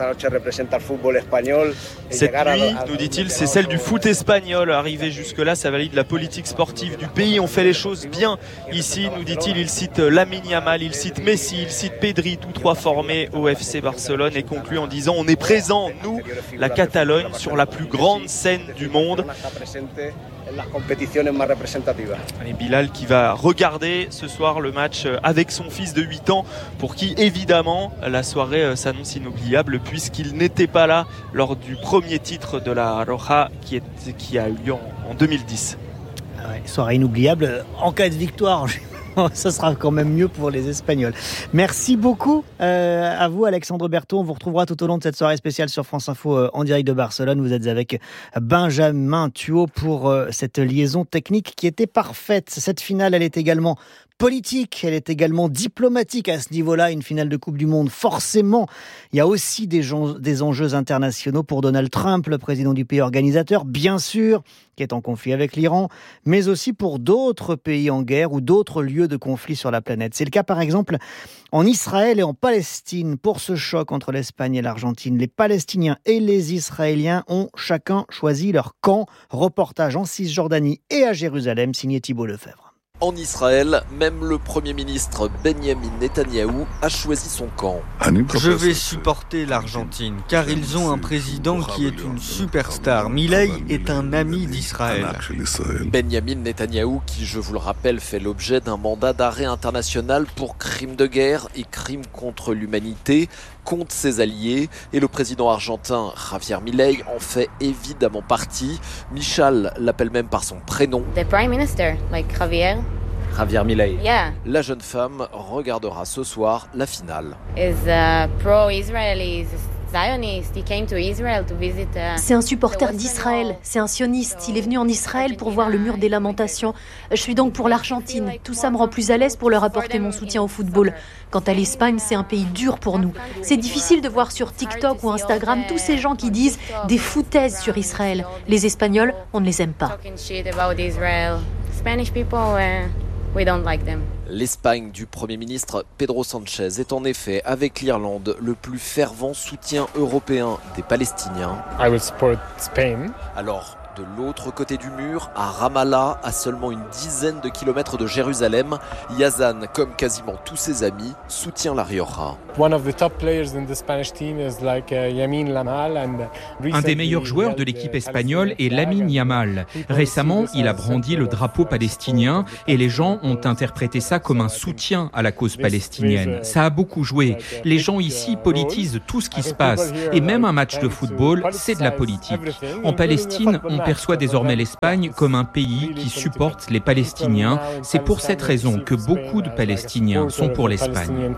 Cette nuit, nous dit-il, c'est celle du foot espagnol. Arrivé jusque-là, ça valide la politique sportive du pays. On fait les choses bien ici, nous dit-il. Il cite Lamine Yamal, il cite Messi, il cite Pedri, tous trois formés au F C Barcelone et conclut en disant on est présent, nous, la Catalogne, sur la plus grande scène du monde. Et Bilal qui va regarder ce soir le match avec son fils de huit ans pour qui évidemment la soirée s'annonce inoubliable puisqu'il n'était pas là lors du premier titre de la Roja qui, est, qui a eu lieu en, en deux mille dix. Ah ouais, soirée inoubliable en cas de victoire. Ça sera quand même mieux pour les Espagnols. Merci beaucoup euh, à vous Alexandre Berthaud. On vous retrouvera tout au long de cette soirée spéciale sur France Info euh, en direct de Barcelone. Vous êtes avec Benjamin Thuot pour euh, cette liaison technique qui était parfaite. Cette finale, elle est également politique, elle est également diplomatique à ce niveau-là, une finale de Coupe du Monde. Forcément, il y a aussi des, gens, des enjeux internationaux pour Donald Trump, le président du pays organisateur, bien sûr, qui est en conflit avec l'Iran, mais aussi pour d'autres pays en guerre ou d'autres lieux de conflit sur la planète. C'est le cas par exemple en Israël et en Palestine. Pour ce choc entre l'Espagne et l'Argentine, les Palestiniens et les Israéliens ont chacun choisi leur camp. Reportage en Cisjordanie et à Jérusalem, signé Thibault Lefebvre. En Israël, même le Premier ministre Benjamin Netanyahou a choisi son camp. Je vais supporter l'Argentine, car ils ont un président qui est une superstar. Milei est un ami d'Israël. Benjamin Netanyahou, qui, je vous le rappelle, fait l'objet d'un mandat d'arrêt international pour crimes de guerre et crimes contre l'humanité, contre ses alliés. Et le président argentin Javier Milei en fait évidemment partie. Michal l'appelle même par son prénom. The Prime Minister, like Javier. Javier Milei. Yeah. La jeune femme regardera ce soir la finale. Is uh, pro-Israeli, Zionist. He came to Israel to visit. Uh, C'est un supporter d'Israël. C'est un sioniste. Il est venu en Israël pour voir le mur des lamentations. Je suis donc pour l'Argentine. Tout ça me rend plus à l'aise pour leur apporter mon soutien au football. Quant à l'Espagne, c'est un pays dur pour nous. C'est difficile de voir sur TikTok ou Instagram tous ces gens qui disent des foutaises sur Israël. Les Espagnols, on ne les aime pas. Spanish people, uh, we don't like them. L'Espagne du Premier ministre Pedro Sánchez est en effet, avec l'Irlande, le plus fervent soutien européen des Palestiniens. I will support Spain. Alors, de l'autre côté du mur, à Ramallah, à seulement une dizaine de kilomètres de Jérusalem, Yazan, comme quasiment tous ses amis, soutient la Rioja. One of the top players in the Spanish team is like uh, Yamin Lamal and Un des meilleurs joueurs de l'équipe espagnole est Lamine Yamal. Récemment, il a brandi le drapeau palestinien et les gens ont interprété ça comme un soutien à la cause palestinienne. Ça a beaucoup joué. Les gens ici politisent tout ce qui se passe et même un match de football, c'est de la politique. En Palestine, on perçoit désormais l'Espagne comme un pays qui supporte les Palestiniens. C'est pour cette raison que beaucoup de Palestiniens sont pour l'Espagne.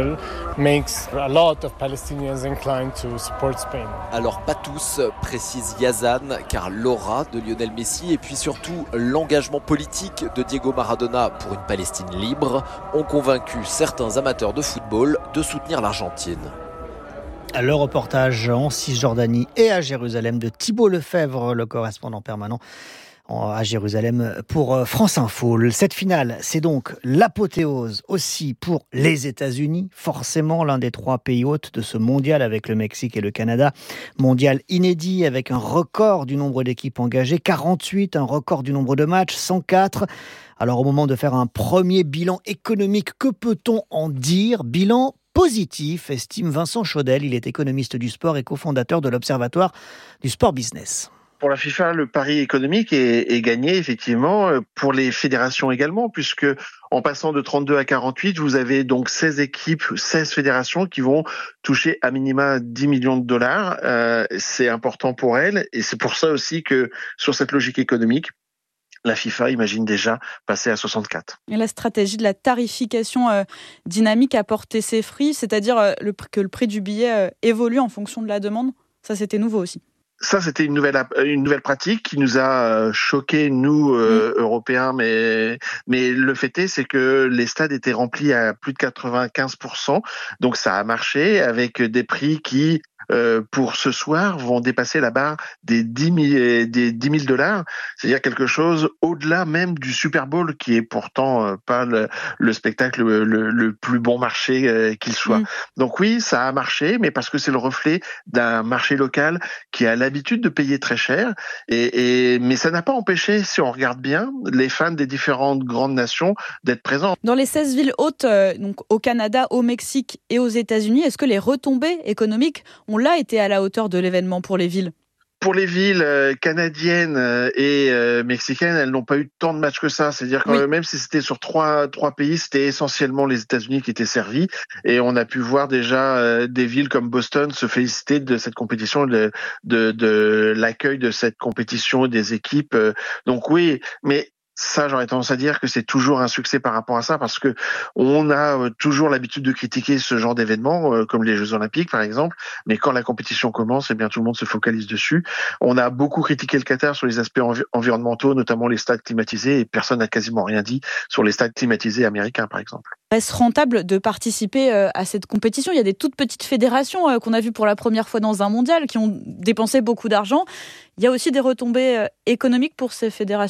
Alors pas tous, précise Yazan, car l'aura de Lionel Messi et puis surtout l'engagement politique de Diego Maradona pour une Palestine libre ont convaincu certains amateurs de football de soutenir l'Argentine. Le reportage en Cisjordanie et à Jérusalem de Thibault Lefebvre, le correspondant permanent à Jérusalem pour France Info. Cette finale, c'est donc l'apothéose aussi pour les États-Unis, forcément l'un des trois pays hôtes de ce mondial avec le Mexique et le Canada. Mondial inédit avec un record du nombre d'équipes engagées, quarante-huit, un record du nombre de matchs, cent quatre. Alors au moment de faire un premier bilan économique, que peut-on en dire ? Bilan positif, estime Vincent Chaudel. Il est économiste du sport et cofondateur de l'Observatoire du sport business. Pour la FIFA, le pari économique est, est gagné, effectivement, pour les fédérations également, puisque en passant de trente-deux à quarante-huit, vous avez donc seize équipes, seize fédérations qui vont toucher à minima dix millions de dollars. Euh, c'est important pour elles, et c'est pour ça aussi que, sur cette logique économique, la FIFA imagine déjà passer à soixante-quatre. Et la stratégie de la tarification euh, dynamique a porté ses fruits, c'est-à-dire euh, le, que le prix du billet euh, évolue en fonction de la demande. Ça, c'était nouveau aussi. Ça, c'était une nouvelle une nouvelle pratique qui nous a choqués, nous euh, mmh. Européens, mais mais le fait est, c'est que les stades étaient remplis à plus de quatre-vingt-quinze pour cent, donc ça a marché avec des prix qui Euh, pour ce soir vont dépasser la barre des dix mille, des dix mille dollars, c'est-à-dire quelque chose au-delà même du Super Bowl qui est pourtant euh, pas le, le spectacle le, le, le plus bon marché euh, qu'il soit. Mmh. Donc oui, ça a marché, mais parce que c'est le reflet d'un marché local qui a l'habitude de payer très cher. Et, et mais ça n'a pas empêché, si on regarde bien, les fans des différentes grandes nations d'être présents. Dans les seize villes hôtes, euh, donc au Canada, au Mexique et aux États-Unis, est-ce que les retombées économiques ont là été à la hauteur de l'événement pour les villes ? Pour les villes euh, canadiennes euh, et euh, mexicaines, elles n'ont pas eu tant de matchs que ça. C'est-à-dire que oui. même si c'était sur trois trois pays, c'était essentiellement les États-Unis qui étaient servis. Et on a pu voir déjà euh, des villes comme Boston se féliciter de cette compétition, de de, de l'accueil de cette compétition des équipes. Donc oui, mais ça, j'aurais tendance à dire que c'est toujours un succès par rapport à ça, parce que on a toujours l'habitude de critiquer ce genre d'événements, comme les Jeux Olympiques par exemple, mais quand la compétition commence, eh bien tout le monde se focalise dessus. On a beaucoup critiqué le Qatar sur les aspects envi- environnementaux, notamment les stades climatisés, et personne n'a quasiment rien dit sur les stades climatisés américains par exemple. Est-ce rentable de participer à cette compétition ? Il y a des toutes petites fédérations qu'on a vues pour la première fois dans un mondial qui ont dépensé beaucoup d'argent. Il y a aussi des retombées économiques pour ces fédérations-là ?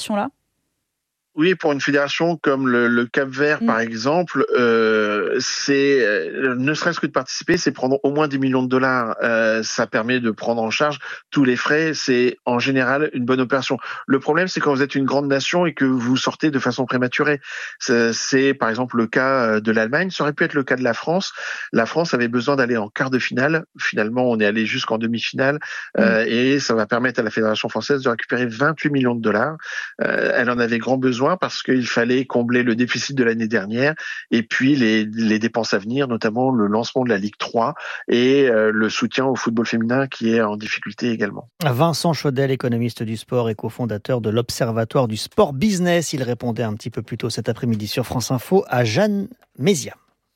Oui, pour une fédération comme le, le Cap-Vert, mmh. par exemple, euh, c'est euh, ne serait-ce que de participer, c'est prendre au moins dix millions de dollars. Euh, ça permet de prendre en charge tous les frais. C'est en général une bonne opération. Le problème, c'est quand vous êtes une grande nation et que vous sortez de façon prématurée. C'est, c'est par exemple le cas de l'Allemagne. Ça aurait pu être le cas de la France. La France avait besoin d'aller en quart de finale. Finalement, on est allé jusqu'en demi-finale. Mmh. Euh, et ça va permettre à la Fédération française de récupérer vingt-huit millions de dollars. Euh, elle en avait grand besoin, parce qu'il fallait combler le déficit de l'année dernière et puis les, les dépenses à venir, notamment le lancement de la Ligue trois et euh, le soutien au football féminin qui est en difficulté également. Vincent Chaudel, économiste du sport et cofondateur de l'Observatoire du sport business. Il répondait un petit peu plus tôt cet après-midi sur France Info à Jeanne Mézia.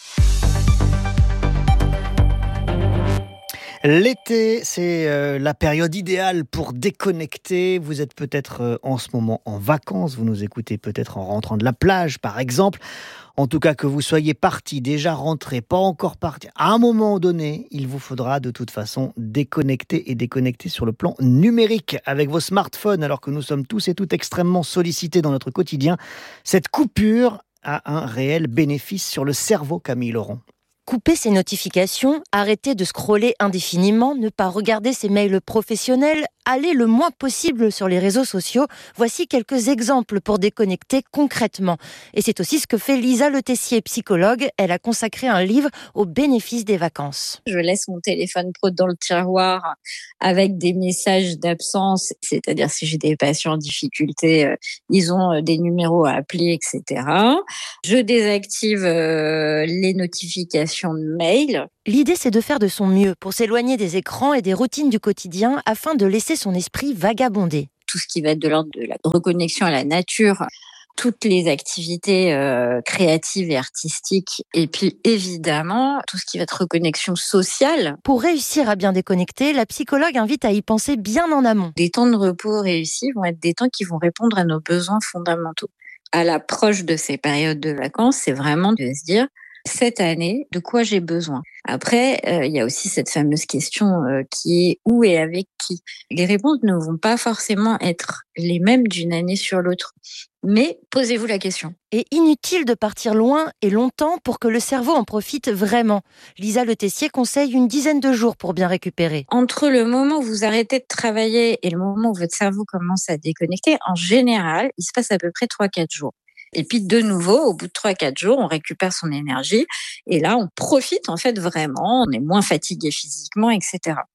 L'été, c'est euh, la période idéale pour déconnecter. Vous êtes peut-être euh, en ce moment en vacances, vous nous écoutez peut-être en rentrant de la plage par exemple. En tout cas, que vous soyez parti, déjà rentré, pas encore parti, à un moment donné, il vous faudra de toute façon déconnecter et déconnecter sur le plan numérique avec vos smartphones, alors que nous sommes tous et toutes extrêmement sollicités dans notre quotidien. Cette coupure, a un réel bénéfice sur le cerveau, Camille Laurent. Couper ses notifications, arrêter de scroller indéfiniment, ne pas regarder ses mails professionnels, aller le moins possible sur les réseaux sociaux. Voici quelques exemples pour déconnecter concrètement. Et c'est aussi ce que fait Lisa Le Tessier, psychologue. Elle a consacré un livre aux bénéfices des vacances. Je laisse mon téléphone pro dans le tiroir avec des messages d'absence, c'est-à-dire si j'ai des patients en difficulté, euh, ils ont des numéros à appeler, et cetera. Je désactive euh, les notifications de mail. L'idée, c'est de faire de son mieux pour s'éloigner des écrans et des routines du quotidien afin de laisser son esprit vagabonder. Tout ce qui va être de l'ordre de la reconnexion à la nature, toutes les activités euh, créatives et artistiques, et puis évidemment tout ce qui va être reconnexion sociale. Pour réussir à bien déconnecter, la psychologue invite à y penser bien en amont. Des temps de repos réussis vont être des temps qui vont répondre à nos besoins fondamentaux. À l'approche de ces périodes de vacances, c'est vraiment de se dire cette année, de quoi j'ai besoin. Après, euh, il y a aussi cette fameuse question euh, qui est où et avec qui. Les réponses ne vont pas forcément être les mêmes d'une année sur l'autre. Mais posez-vous la question. Et inutile de partir loin et longtemps pour que le cerveau en profite vraiment. Lisa Le Tessier conseille une dizaine de jours pour bien récupérer. Entre le moment où vous arrêtez de travailler et le moment où votre cerveau commence à déconnecter, en général, il se passe à peu près trois à quatre jours. Et puis de nouveau, au bout de trois à quatre jours, on récupère son énergie. Et là, on profite en fait vraiment, on est moins fatigué physiquement, et cetera.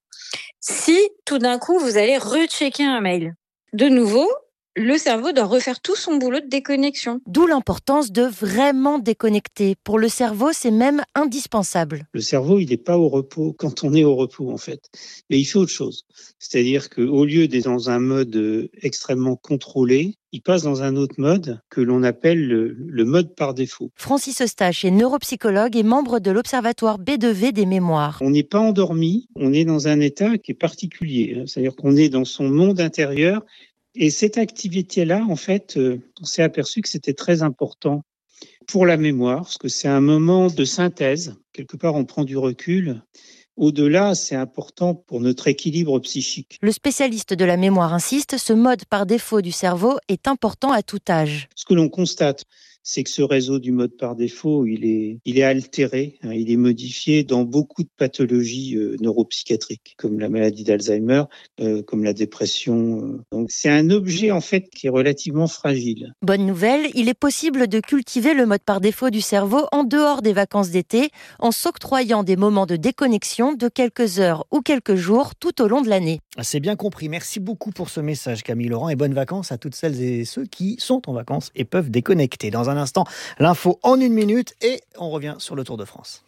Si tout d'un coup, vous allez rechecker un mail, de nouveau, le cerveau doit refaire tout son boulot de déconnexion. D'où l'importance de vraiment déconnecter. Pour le cerveau, c'est même indispensable. Le cerveau, il n'est pas au repos quand on est au repos, en fait. Mais il fait autre chose. C'est-à-dire qu'au lieu d'être dans un mode extrêmement contrôlé, il passe dans un autre mode que l'on appelle le, le mode par défaut. Francis Eustache est neuropsychologue et membre de l'Observatoire B deux V des mémoires. On n'est pas endormi, on est dans un état qui est particulier. C'est-à-dire qu'on est dans son monde intérieur. Et cette activité-là, en fait, euh, on s'est aperçu que c'était très important pour la mémoire, parce que c'est un moment de synthèse. Quelque part, on prend du recul. Au-delà, c'est important pour notre équilibre psychique. Le spécialiste de la mémoire insiste, ce mode par défaut du cerveau est important à tout âge. Ce que l'on constate, c'est que ce réseau du mode par défaut, il est, il est altéré, hein, il est modifié dans beaucoup de pathologies euh, neuropsychiatriques, comme la maladie d'Alzheimer, euh, comme la dépression. Euh. Donc c'est un objet en fait qui est relativement fragile. Bonne nouvelle, il est possible de cultiver le mode par défaut du cerveau en dehors des vacances d'été, en s'octroyant des moments de déconnexion de quelques heures ou quelques jours tout au long de l'année. C'est bien compris. Merci beaucoup pour ce message, Camille Laurent, et bonnes vacances à toutes celles et ceux qui sont en vacances et peuvent déconnecter. Dans un instant, l'info en une minute et on revient sur le Tour de France.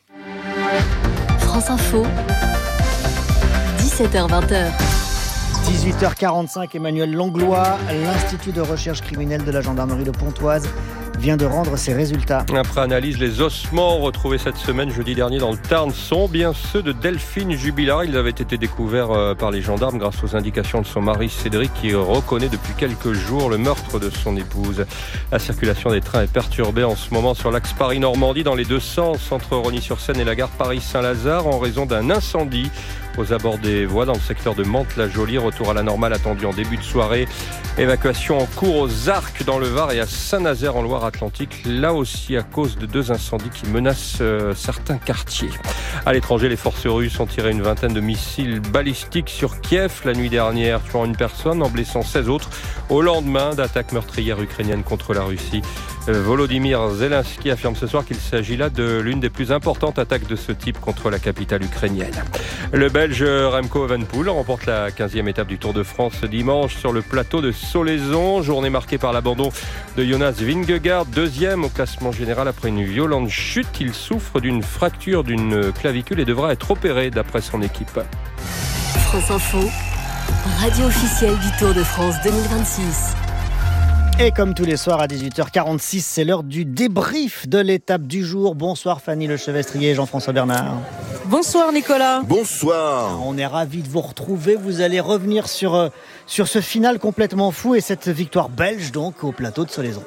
France Info, dix-sept heures vingt. dix-huit heures quarante-cinq, Emmanuel Langlois, l'Institut de recherche criminelle de la gendarmerie de Pontoise, vient de rendre ses résultats. Après analyse, les ossements retrouvés cette semaine, jeudi dernier, dans le Tarn, sont bien ceux de Delphine Jubilard. Ils avaient été découverts par les gendarmes grâce aux indications de son mari Cédric, qui reconnaît depuis quelques jours le meurtre de son épouse. La circulation des trains est perturbée en ce moment sur l'axe Paris-Normandie, dans les deux sens, entre Rosny-sur-Seine et la gare Paris-Saint-Lazare, en raison d'un incendie aux abords des voies dans le secteur de Mantes-la-Jolie. Retour à la normale attendu en début de soirée. Évacuation en cours aux Arcs dans le Var et à Saint-Nazaire en Loire-Atlantique, là aussi à cause de deux incendies qui menacent euh, certains quartiers. À l'étranger, les forces russes ont tiré une vingtaine de missiles balistiques sur Kiev la nuit dernière, tuant une personne, en blessant seize autres, au lendemain d'attaques meurtrières ukrainiennes contre la Russie. Euh, Volodymyr Zelensky affirme ce soir qu'il s'agit là de l'une des plus importantes attaques de ce type contre la capitale ukrainienne. Le Belge Remco Evenepoel remporte la quinzième étape du Tour de France ce dimanche sur le plateau de Solaizon. Journée marquée par l'abandon de Jonas Vingegaard, deuxième au classement général après une violente chute. Il souffre d'une fracture d'une clavicule et devra être opéré d'après son équipe. France Info, radio officielle du Tour de France deux mille vingt-six. Et comme tous les soirs à dix-huit heures quarante-six, c'est l'heure du débrief de l'étape du jour. Bonsoir Fanny Lechevestrier et Jean-François Bernard. Bonsoir Nicolas. Bonsoir. On est ravis de vous retrouver. Vous allez revenir sur, sur ce final complètement fou et cette victoire belge donc au plateau de Solaizon.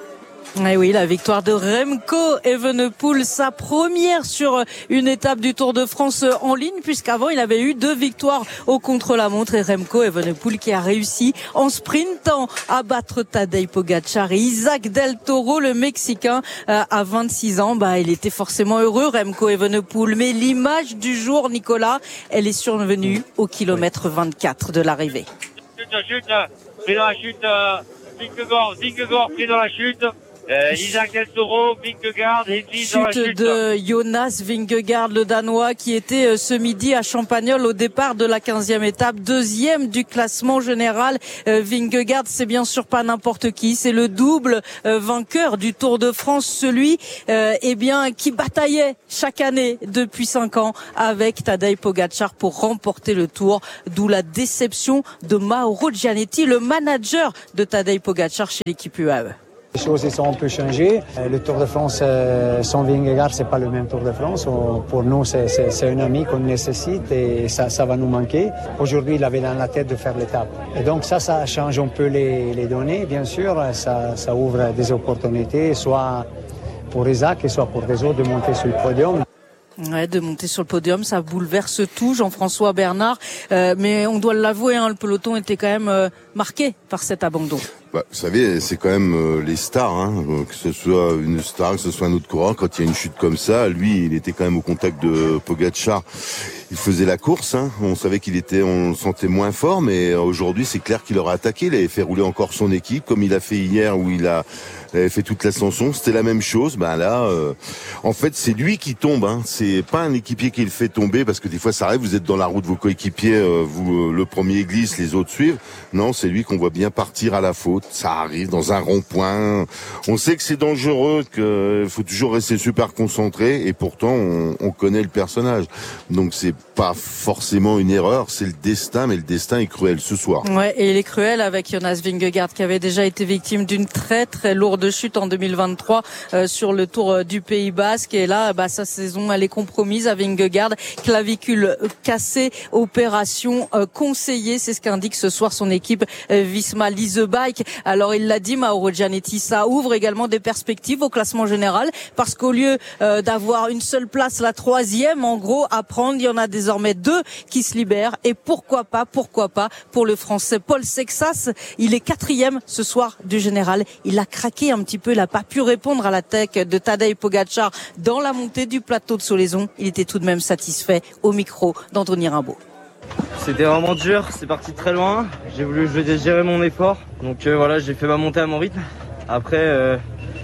Et oui, la victoire de Remco Evenepoel, sa première sur une étape du Tour de France en ligne, puisqu'avant il avait eu deux victoires au contre-la-montre, et Remco Evenepoel qui a réussi en sprintant à battre Tadej Pogačar et Isaac Del Toro, le Mexicain, à vingt-six ans. Bah, il était forcément heureux, Remco Evenepoel, mais l'image du jour, Nicolas, elle est survenue au kilomètre vingt-quatre de l'arrivée. Chute, chute, pris dans la chute, euh, Vingegaard, Vingegaard pris dans la chute. Euh, Isaac Del Toro, Vingegaard, chute, dans la chute de Jonas Vingegaard, le Danois, qui était ce midi à Champagnole au départ de la quinzième étape, deuxième du classement général. Euh, Vingegaard, c'est bien sûr pas n'importe qui, c'est le double euh, vainqueur du Tour de France, celui euh, eh bien qui bataillait chaque année depuis cinq ans avec Tadej Pogačar pour remporter le Tour, d'où la déception de Mauro Gianetti, le manager de Tadej Pogačar chez l'équipe U A E. Les choses sont un peu changées. Le Tour de France sans Vingegaard, c'est pas le même Tour de France. Pour nous, c'est, c'est, c'est un ami qu'on nécessite et ça, ça va nous manquer. Aujourd'hui, il avait dans la tête de faire l'étape. Et donc ça, ça change un peu les, les données, bien sûr. Ça, ça ouvre des opportunités, soit pour Isaac et soit pour des autres de monter sur le podium. Ouais, de monter sur le podium, ça bouleverse tout, Jean-François Bernard. Euh, mais on doit l'avouer, hein, le peloton était quand même euh, marqué par cet abandon. Bah, vous savez, c'est quand même euh, les stars, hein, que ce soit une star, que ce soit un autre coureur. Quand il y a une chute comme ça, lui, il était quand même au contact de Pogačar. Il faisait la course, hein. On savait qu'il était, on le sentait moins fort, mais aujourd'hui, c'est clair qu'il aurait attaqué. Il avait fait rouler encore son équipe, comme il a fait hier, où il a, il avait fait toute l'ascension. C'était la même chose. Ben là, euh, en fait, c'est lui qui tombe. Hein. C'est pas un équipier qui le fait tomber, parce que des fois, ça arrive. Vous êtes dans la roue de vos coéquipiers, euh, vous, euh, le premier glisse, les autres suivent. Non, c'est lui qu'on voit bien partir à la faute. Ça arrive dans un rond-point. On sait que c'est dangereux, qu'il faut toujours rester super concentré, et pourtant, on, on connaît le personnage. Donc c'est pas forcément une erreur, c'est le destin, mais le destin est cruel ce soir. Ouais, et il est cruel avec Jonas Vingegaard qui avait déjà été victime d'une très très lourde chute en deux mille vingt-trois euh, sur le Tour du Pays Basque, et là bah sa saison elle est compromise à Vingegaard, clavicule cassée, opération euh, conseillée, c'est ce qu'indique ce soir son équipe euh, Visma Lease Bike. Alors il l'a dit, Mauro Gianetti, ça ouvre également des perspectives au classement général, parce qu'au lieu euh, d'avoir une seule place, la troisième en gros à prendre, il y en a désormais deux qui se libèrent, et pourquoi pas, pourquoi pas pour le Français Paul Sexas. Il est quatrième ce soir du général. Il a craqué un petit peu, il n'a pas pu répondre à l'attaque de Tadej Pogačar dans la montée du plateau de Solaison. Il était tout de même satisfait au micro d'Anthony Rimbaud. C'était vraiment dur, c'est parti très loin. J'ai voulu je vais gérer mon effort, donc euh, voilà, j'ai fait ma montée à mon rythme. Après, euh,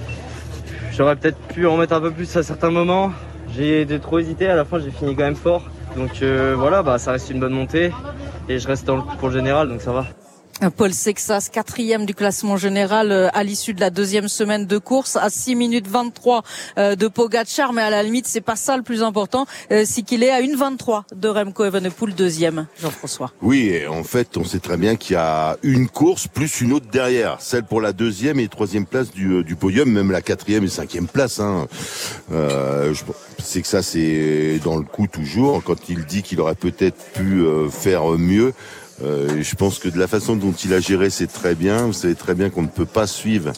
j'aurais peut-être pu en mettre un peu plus à certains moments. J'ai de trop hésité, à la fin j'ai fini quand même fort. Donc euh, voilà, bah ça reste une bonne montée et je reste dans le coup pour le général, donc ça va. Paul Sexas, quatrième du classement général à l'issue de la deuxième semaine de course, à six minutes vingt-trois de Pogačar, mais à la limite c'est pas ça le plus important, c'est qu'il est à une vingt-trois de Remco Evenepoel, deuxième. Jean-François. Oui, et en fait on sait très bien qu'il y a une course plus une autre derrière, celle pour la deuxième et troisième place du, du podium, même la quatrième et cinquième place. Hein. Euh, je sais que ça c'est dans le coup toujours, quand il dit qu'il aurait peut-être pu euh, faire mieux. Euh, je pense que de la façon dont il a géré, c'est très bien. Vous savez très bien qu'on ne peut pas suivre.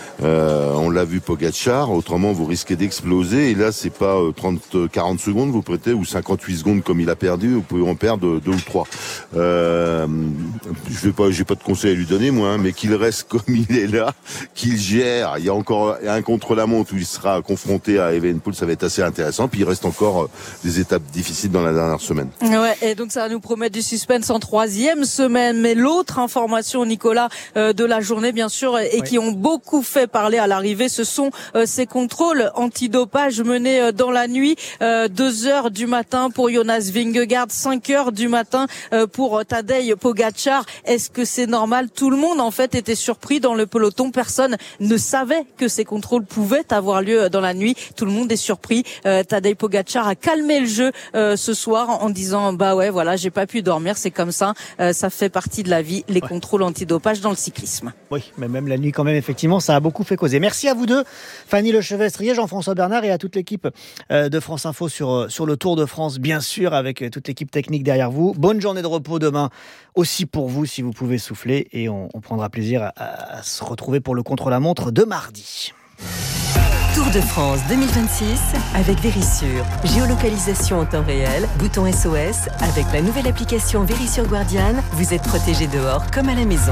Euh, on l'a vu Pogačar, autrement vous risquez d'exploser, et là c'est pas euh, trente, quarante secondes vous prêtez, ou cinquante-huit secondes comme il a perdu, vous pouvez en perdre deux ou trois. Euh, je vais pas, j'ai pas de conseil à lui donner moi, hein, mais qu'il reste comme il est là, qu'il gère. Il y a encore un contre-la-montre où il sera confronté à Evenepoel, ça va être assez intéressant. Puis il reste encore euh, des étapes difficiles dans la dernière semaine. Ouais, et donc ça va nous promettre du suspense en troisième semaine. Mais l'autre information, Nicolas, euh, de la journée bien sûr, et oui. qui ont beaucoup fait parler à l'arrivée, ce sont euh, ces contrôles antidopage menés euh, dans la nuit, euh, deux heures du matin pour Jonas Vingegaard, cinq heures du matin euh, pour Tadej Pogačar. Est-ce que c'est normal? Tout le monde en fait était surpris dans le peloton, personne ne savait que ces contrôles pouvaient avoir lieu dans la nuit. Tout le monde est surpris. euh, Tadej Pogačar a calmé le jeu euh, ce soir en disant bah ouais voilà, j'ai pas pu dormir, c'est comme ça, euh, ça fait partie de la vie, les ouais. contrôles antidopage dans le cyclisme. Oui, mais même la nuit quand même, effectivement, ça a beaucoup fait causer. Merci à vous deux, Fanny Lechevestrier, Jean-François Bernard, et à toute l'équipe de France Info sur, sur le Tour de France, bien sûr, avec toute l'équipe technique derrière vous. Bonne journée de repos demain aussi pour vous, si vous pouvez souffler, et on, on prendra plaisir à, à se retrouver pour le contre-la-montre de mardi. Tour de France deux mille vingt-six avec Verisure. Géolocalisation en temps réel, bouton S O S. Avec la nouvelle application Verisure Guardian, vous êtes protégé dehors comme à la maison.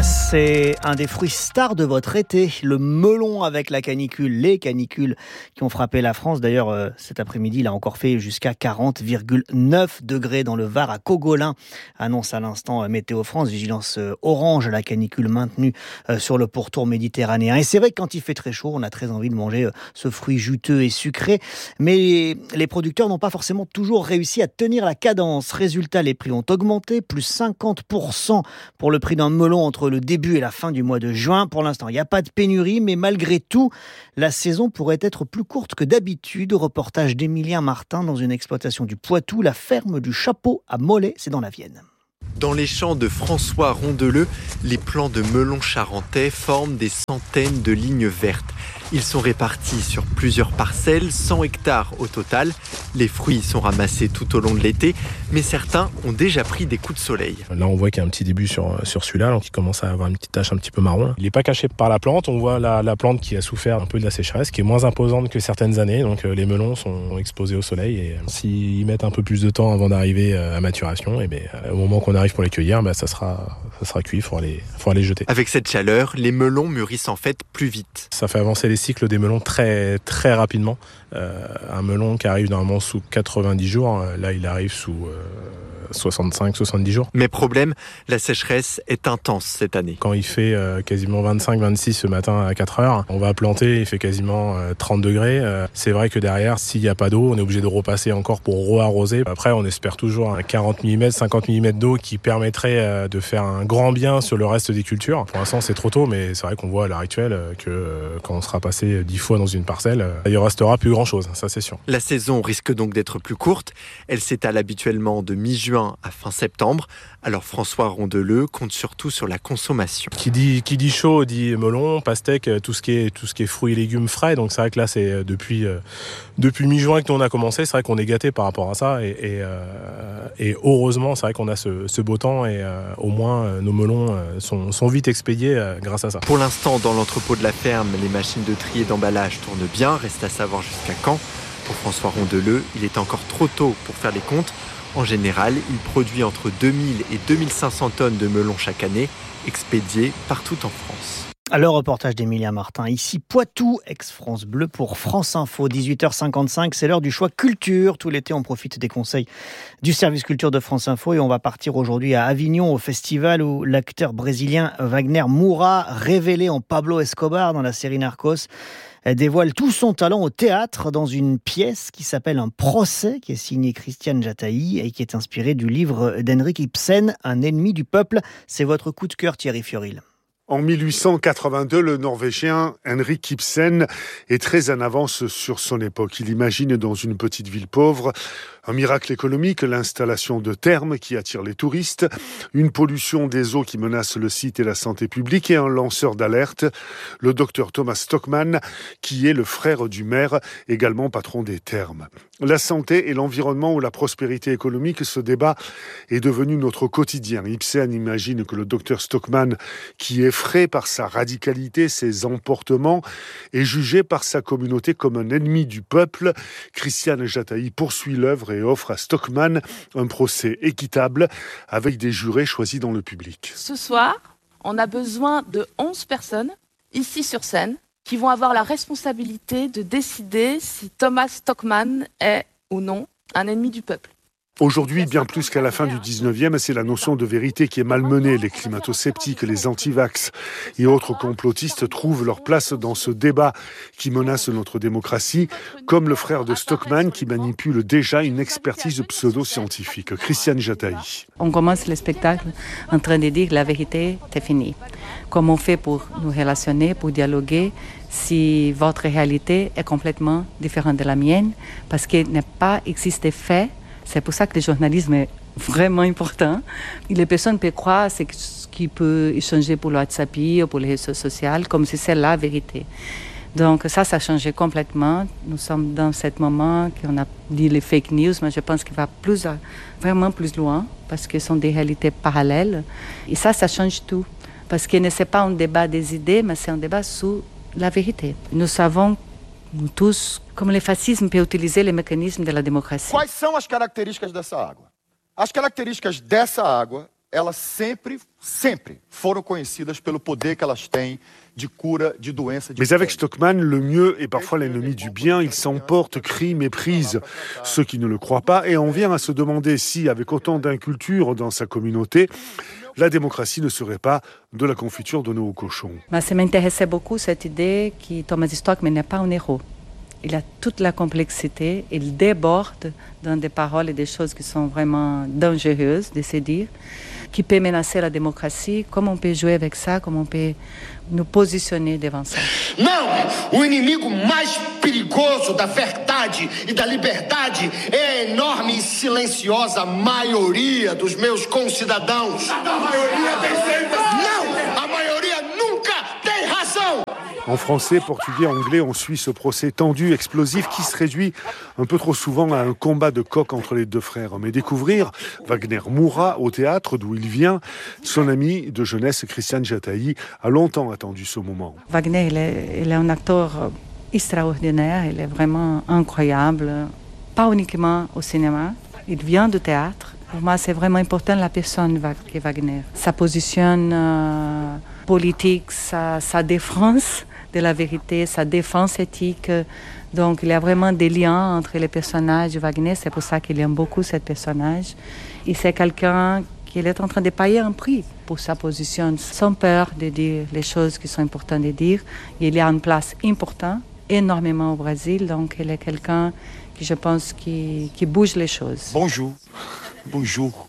C'est un des fruits stars de votre été, le melon avec la canicule, les canicules qui ont frappé la France. D'ailleurs, euh, cet après-midi, il a encore fait jusqu'à quarante virgule neuf degrés dans le Var à Cogolin. Annonce à l'instant euh, Météo France, vigilance euh, orange, la canicule maintenue euh, sur le pourtour méditerranéen. Et c'est vrai que quand il fait très chaud, on a très envie de manger euh, ce fruit juteux et sucré. Mais les producteurs n'ont pas forcément toujours réussi à tenir la cadence. Résultat, les prix ont augmenté, plus cinquante pour cent pour le prix d'un melon entre le début et la fin du mois de juin. Pour l'instant, il n'y a pas de pénurie, mais malgré tout, la saison pourrait être plus courte que d'habitude. Reportage d'Emilien Martin dans une exploitation du Poitou, la ferme du Chapeau à Mollet, c'est dans la Vienne. Dans les champs de François Rondeleux, les plants de melons charentais forment des centaines de lignes vertes. Ils sont répartis sur plusieurs parcelles, cent hectares au total. Les fruits sont ramassés tout au long de l'été, mais certains ont déjà pris des coups de soleil. Là, on voit qu'il y a un petit début sur, sur celui-là, donc il commence à avoir une petite tache un petit peu marron. Il n'est pas caché par la plante. On voit la, la plante qui a souffert un peu de la sécheresse, qui est moins imposante que certaines années. Donc euh, les melons sont exposés au soleil et euh, s'ils mettent un peu plus de temps avant d'arriver euh, à maturation, et bien, euh, au moment qu'on arrive pour les cueillir, ben, ça sera, ça sera cuit, il faut aller, faut aller jeter. Avec cette chaleur, les melons mûrissent en fait plus vite. Ça fait avancer les cycles des melons très, très rapidement. Euh, un melon qui arrive normalement sous quatre-vingt-dix jours, là il arrive sous euh, soixante-cinq soixante-dix jours. Mais problème, la sécheresse est intense cette année. Quand il fait euh, quasiment vingt-cinq vingt-six ce matin à quatre heures, on va planter, il fait quasiment euh, trente degrés. Euh, c'est vrai que derrière, s'il n'y a pas d'eau, on est obligé de repasser encore pour re-arroser. Après, on espère toujours un quarante millimètres, cinquante millimètres d'eau qui permettrait euh, de faire un grand bien sur le reste des cultures. Pour l'instant, c'est trop tôt, mais c'est vrai qu'on voit à l'heure actuelle euh, que euh, quand on sera passé dix fois dans une parcelle, euh, il ne restera plus grand-chose, ça c'est sûr. La saison risque donc d'être plus courte. Elle s'étale habituellement de mi-juin à fin septembre. Alors François Rondeleux compte surtout sur la consommation. Qui dit, qui dit chaud dit melon, pastèque, tout ce qui est, tout ce qui est fruits et légumes frais. Donc c'est vrai que là, c'est depuis, euh, depuis mi-juin que nous on a commencé. C'est vrai qu'on est gâté par rapport à ça. Et, et, euh, et heureusement, c'est vrai qu'on a ce, ce beau temps et euh, au moins euh, nos melons euh, sont, sont vite expédiés euh, grâce à ça. Pour l'instant, dans l'entrepôt de la ferme, les machines de tri et d'emballage tournent bien. Reste à savoir jusqu'à quand. Pour François Rondeleux, il est encore trop tôt pour faire les comptes. En général, il produit entre deux mille et deux mille cinq cents tonnes de melons chaque année, expédiés partout en France. Le reportage d'Emilien Martin, ici Poitou, ex-France Bleu pour France Info, dix-huit heures cinquante-cinq, c'est l'heure du choix culture. Tout l'été, on profite des conseils du service culture de France Info et on va partir aujourd'hui à Avignon, au festival où l'acteur brésilien Wagner Moura, révélé en Pablo Escobar dans la série Narcos, dévoile tout son talent au théâtre dans une pièce qui s'appelle Un procès, qui est signée Christiane Jataï et qui est inspirée du livre d'Henrik Ibsen, Un ennemi du peuple. C'est votre coup de cœur, Thierry Fioril. En mille huit cent quatre-vingt-deux, le Norvégien Henrik Ibsen est très en avance sur son époque. Il imagine dans une petite ville pauvre un miracle économique, l'installation de thermes qui attirent les touristes, une pollution des eaux qui menace le site et la santé publique et un lanceur d'alerte, le docteur Thomas Stockmann, qui est le frère du maire, également patron des thermes. La santé et l'environnement ou la prospérité économique, ce débat est devenu notre quotidien. Ibsen imagine que le docteur Stockmann, qui est effrayé par sa radicalité, ses emportements, est jugé par sa communauté comme un ennemi du peuple. Christiane Jataï poursuit l'œuvre et offre à Stockmann un procès équitable avec des jurés choisis dans le public. Ce soir, on a besoin de onze personnes, ici sur scène, qui vont avoir la responsabilité de décider si Thomas Stockmann est ou non un ennemi du peuple. Aujourd'hui, bien plus qu'à la fin du dix-neuvième, c'est la notion de vérité qui est malmenée. Les climato-sceptiques, les anti-vax et autres complotistes trouvent leur place dans ce débat qui menace notre démocratie, comme le frère de Stockmann qui manipule déjà une expertise pseudo-scientifique. Christiane Jataï. On commence le spectacle en train de dire la vérité, c'est fini. Comment on fait pour nous relationner, pour dialoguer si votre réalité est complètement différente de la mienne, parce qu'il n'a pas existé fait. C'est pour ça que le journalisme est vraiment important. Les personnes peuvent croire ce qui peut échanger pour le WhatsApp ou pour les réseaux sociaux, comme si c'est la vérité. Donc ça, ça a changé complètement. Nous sommes dans ce moment qu'on a dit les fake news, mais je pense qu'il va plus, vraiment plus loin, parce que ce sont des réalités parallèles. Et ça, ça change tout. Parce que ce n'est pas un débat des idées, mais c'est un débat sur la vérité. Nous savons nous tous, comme le fascisme peut utiliser les mécanismes de la démocratie. Quais são as características dessa água? As características dessa água, elas sempre, sempre foram conhecidas pelo poder que elas têm de cura de doença. Mais avec Stockmann, le mieux est parfois l'ennemi du bien. Il s'emporte, crie, méprise ceux qui ne le croient pas. Et on vient à se demander si, avec autant d'inculture dans sa communauté, la démocratie ne serait pas de la confiture donnée aux cochons. Mais ça m'intéressait beaucoup cette idée que Thomas Stockmann n'est pas un héros. Il a toute la complexité, il déborde dans des paroles et des choses qui sont vraiment dangereuses de se dire, qui peut menacer la démocratie, comment on peut jouer avec ça, comment on peut nous positionner devant ça. Não, o inimigo mais perigoso da verdade e da liberdade é a enorme e silenciosa maioria dos meus concidadãos. A maioria tem sempre razão. Não, a maioria nunca tem razão. En français, portugais, anglais, on suit ce procès tendu, explosif, qui se réduit un peu trop souvent à un combat de coq entre les deux frères. Mais découvrir Wagner Moura au théâtre d'où il vient, son ami de jeunesse, Christian Jataï, a longtemps attendu ce moment. Wagner, il est, il est un acteur extraordinaire, il est vraiment incroyable, pas uniquement au cinéma, il vient du théâtre. Pour moi, c'est vraiment important la personne que Wagner. Sa position euh, politique, sa, sa défense de la vérité, sa défense éthique. Donc, il y a vraiment des liens entre les personnages de Wagner. C'est pour ça qu'il aime beaucoup ce personnage. Et c'est quelqu'un qui est en train de payer un prix pour sa position, sans peur de dire les choses qui sont importantes de dire. Il a une place importante, énormément au Brésil. Donc, il est quelqu'un qui, je pense, qui, qui bouge les choses. Bonjour. Bonjour.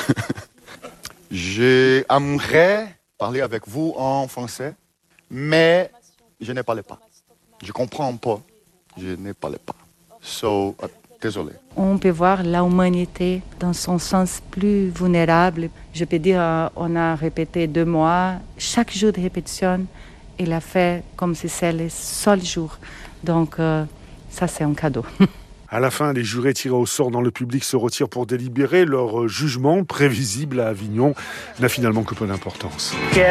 J'aimerais parler avec vous en français, mais je ne parle pas. Je comprends pas. Je ne parle pas. So, uh, désolé. On peut voir l'humanité dans son sens plus vulnérable. Je peux dire, on a répété deux mois. Chaque jour de répétition, il a fait comme si c'était le seul jour. Donc, euh, ça, c'est un cadeau. À la fin, les jurés tirés au sort dans le public se retirent pour délibérer. Leur jugement, prévisible à Avignon, n'a finalement que peu d'importance.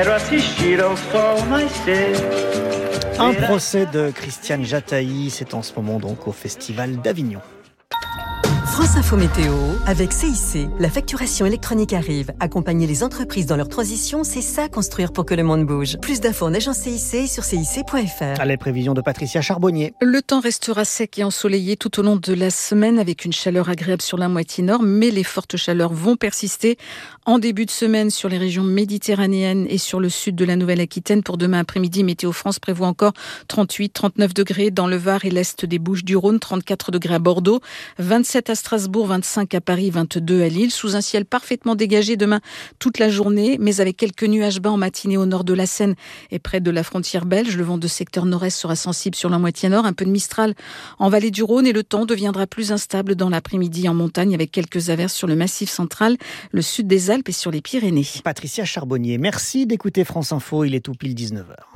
Un procès de Christian Jataï, c'est en ce moment donc au Festival d'Avignon. France Info Météo, avec C I C. La facturation électronique arrive. Accompagner les entreprises dans leur transition, c'est ça construire pour que le monde bouge. Plus d'infos en agence C I C sur C I C point F R. À les prévisions de Patricia Charbonnier. Le temps restera sec et ensoleillé tout au long de la semaine avec une chaleur agréable sur la moitié nord, mais les fortes chaleurs vont persister en début de semaine sur les régions méditerranéennes et sur le sud de la Nouvelle-Aquitaine. Pour demain après-midi, Météo France prévoit encore trente-huit, trente-neuf degrés dans le Var et l'est des Bouches-du-Rhône, trente-quatre degrés à Bordeaux, vingt-sept à Strasbourg, vingt-cinq à Paris, vingt-deux à Lille, sous un ciel parfaitement dégagé demain toute la journée, mais avec quelques nuages bas en matinée au nord de la Seine et près de la frontière belge. Le vent de secteur nord-est sera sensible sur la moitié nord, un peu de Mistral en vallée du Rhône et le temps deviendra plus instable dans l'après-midi en montagne avec quelques averses sur le massif central, le sud des Alpes et sur les Pyrénées. Patricia Charbonnier, merci d'écouter France Info, il est tout pile dix-neuf heures.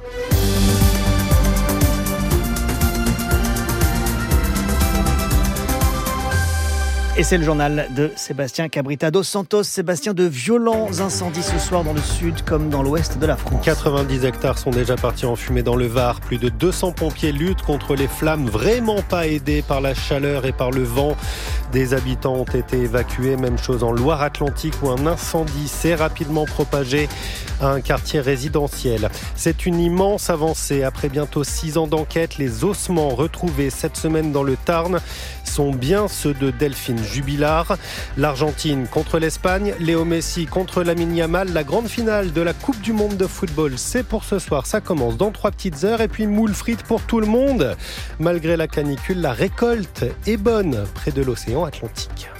Et c'est le journal de Sébastien Cabrita dos Santos. Sébastien, de violents incendies ce soir dans le sud comme dans l'ouest de la France. quatre-vingt-dix hectares sont déjà partis en fumée dans le Var. Plus de deux cents pompiers luttent contre les flammes, vraiment pas aidés par la chaleur et par le vent. Des habitants ont été évacués. Même chose en Loire-Atlantique où un incendie s'est rapidement propagé à un quartier résidentiel. C'est une immense avancée. Après bientôt six ans d'enquête, les ossements retrouvés cette semaine dans le Tarn sont bien ceux de Delphine Jubilard. L'Argentine contre l'Espagne, Léo Messi contre Lamine Yamal. La grande finale de la Coupe du Monde de football, c'est pour ce soir. Ça commence dans trois petites heures et puis moule frites pour tout le monde. Malgré la canicule, la récolte est bonne près de l'océan Atlantique.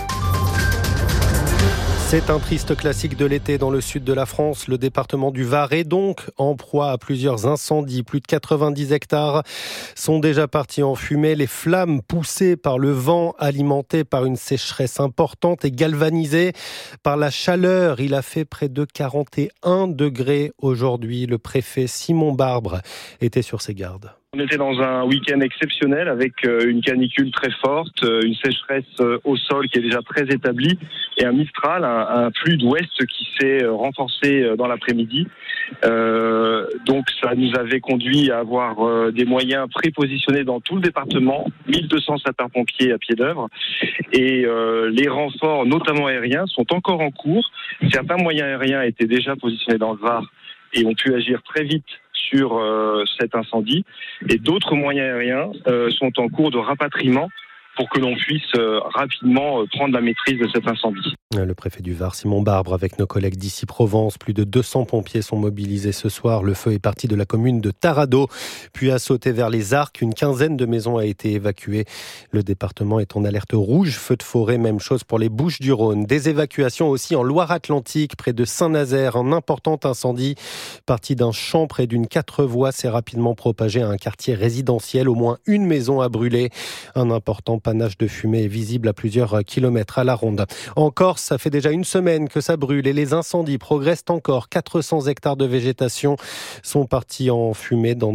C'est un triste classique de l'été dans le sud de la France. Le département du Var est donc en proie à plusieurs incendies. Plus de quatre-vingt-dix hectares sont déjà partis en fumée. Les flammes poussées par le vent, alimentées par une sécheresse importante et galvanisées par la chaleur. Il a fait près de quarante et un degrés aujourd'hui. Le préfet Simon Barbre était sur ses gardes. On était dans un week-end exceptionnel avec une canicule très forte, une sécheresse au sol qui est déjà très établie et un Mistral, un, un flux d'ouest qui s'est renforcé dans l'après-midi. Euh, donc ça nous avait conduit à avoir euh, des moyens prépositionnés dans tout le département, mille deux cents sapeurs-pompiers à pied d'œuvre et euh, les renforts, notamment aériens, sont encore en cours. Certains moyens aériens étaient déjà positionnés dans le Var et ont pu agir très vite sur euh, cet incendie et d'autres moyens aériens euh, sont en cours de rapatriement pour que l'on puisse euh, rapidement euh, prendre la maîtrise de cet incendie. Le préfet du Var, Simon Barbre, avec nos collègues d'ici Provence. Plus de deux cents pompiers sont mobilisés ce soir. Le feu est parti de la commune de Tarado, puis a sauté vers les Arcs. Une quinzaine de maisons a été évacuée. Le département est en alerte rouge, feu de forêt, même chose pour les Bouches-du-Rhône. Des évacuations aussi en Loire-Atlantique, près de Saint-Nazaire. Un important incendie parti d'un champ près d'une quatre voies s'est rapidement propagé à un quartier résidentiel. Au moins une maison a brûlé. Un important panache de fumée est visible à plusieurs kilomètres à la ronde. En Corse, ça fait déjà une semaine que ça brûle et les incendies progressent encore. quatre cents hectares de végétation sont partis en fumée dans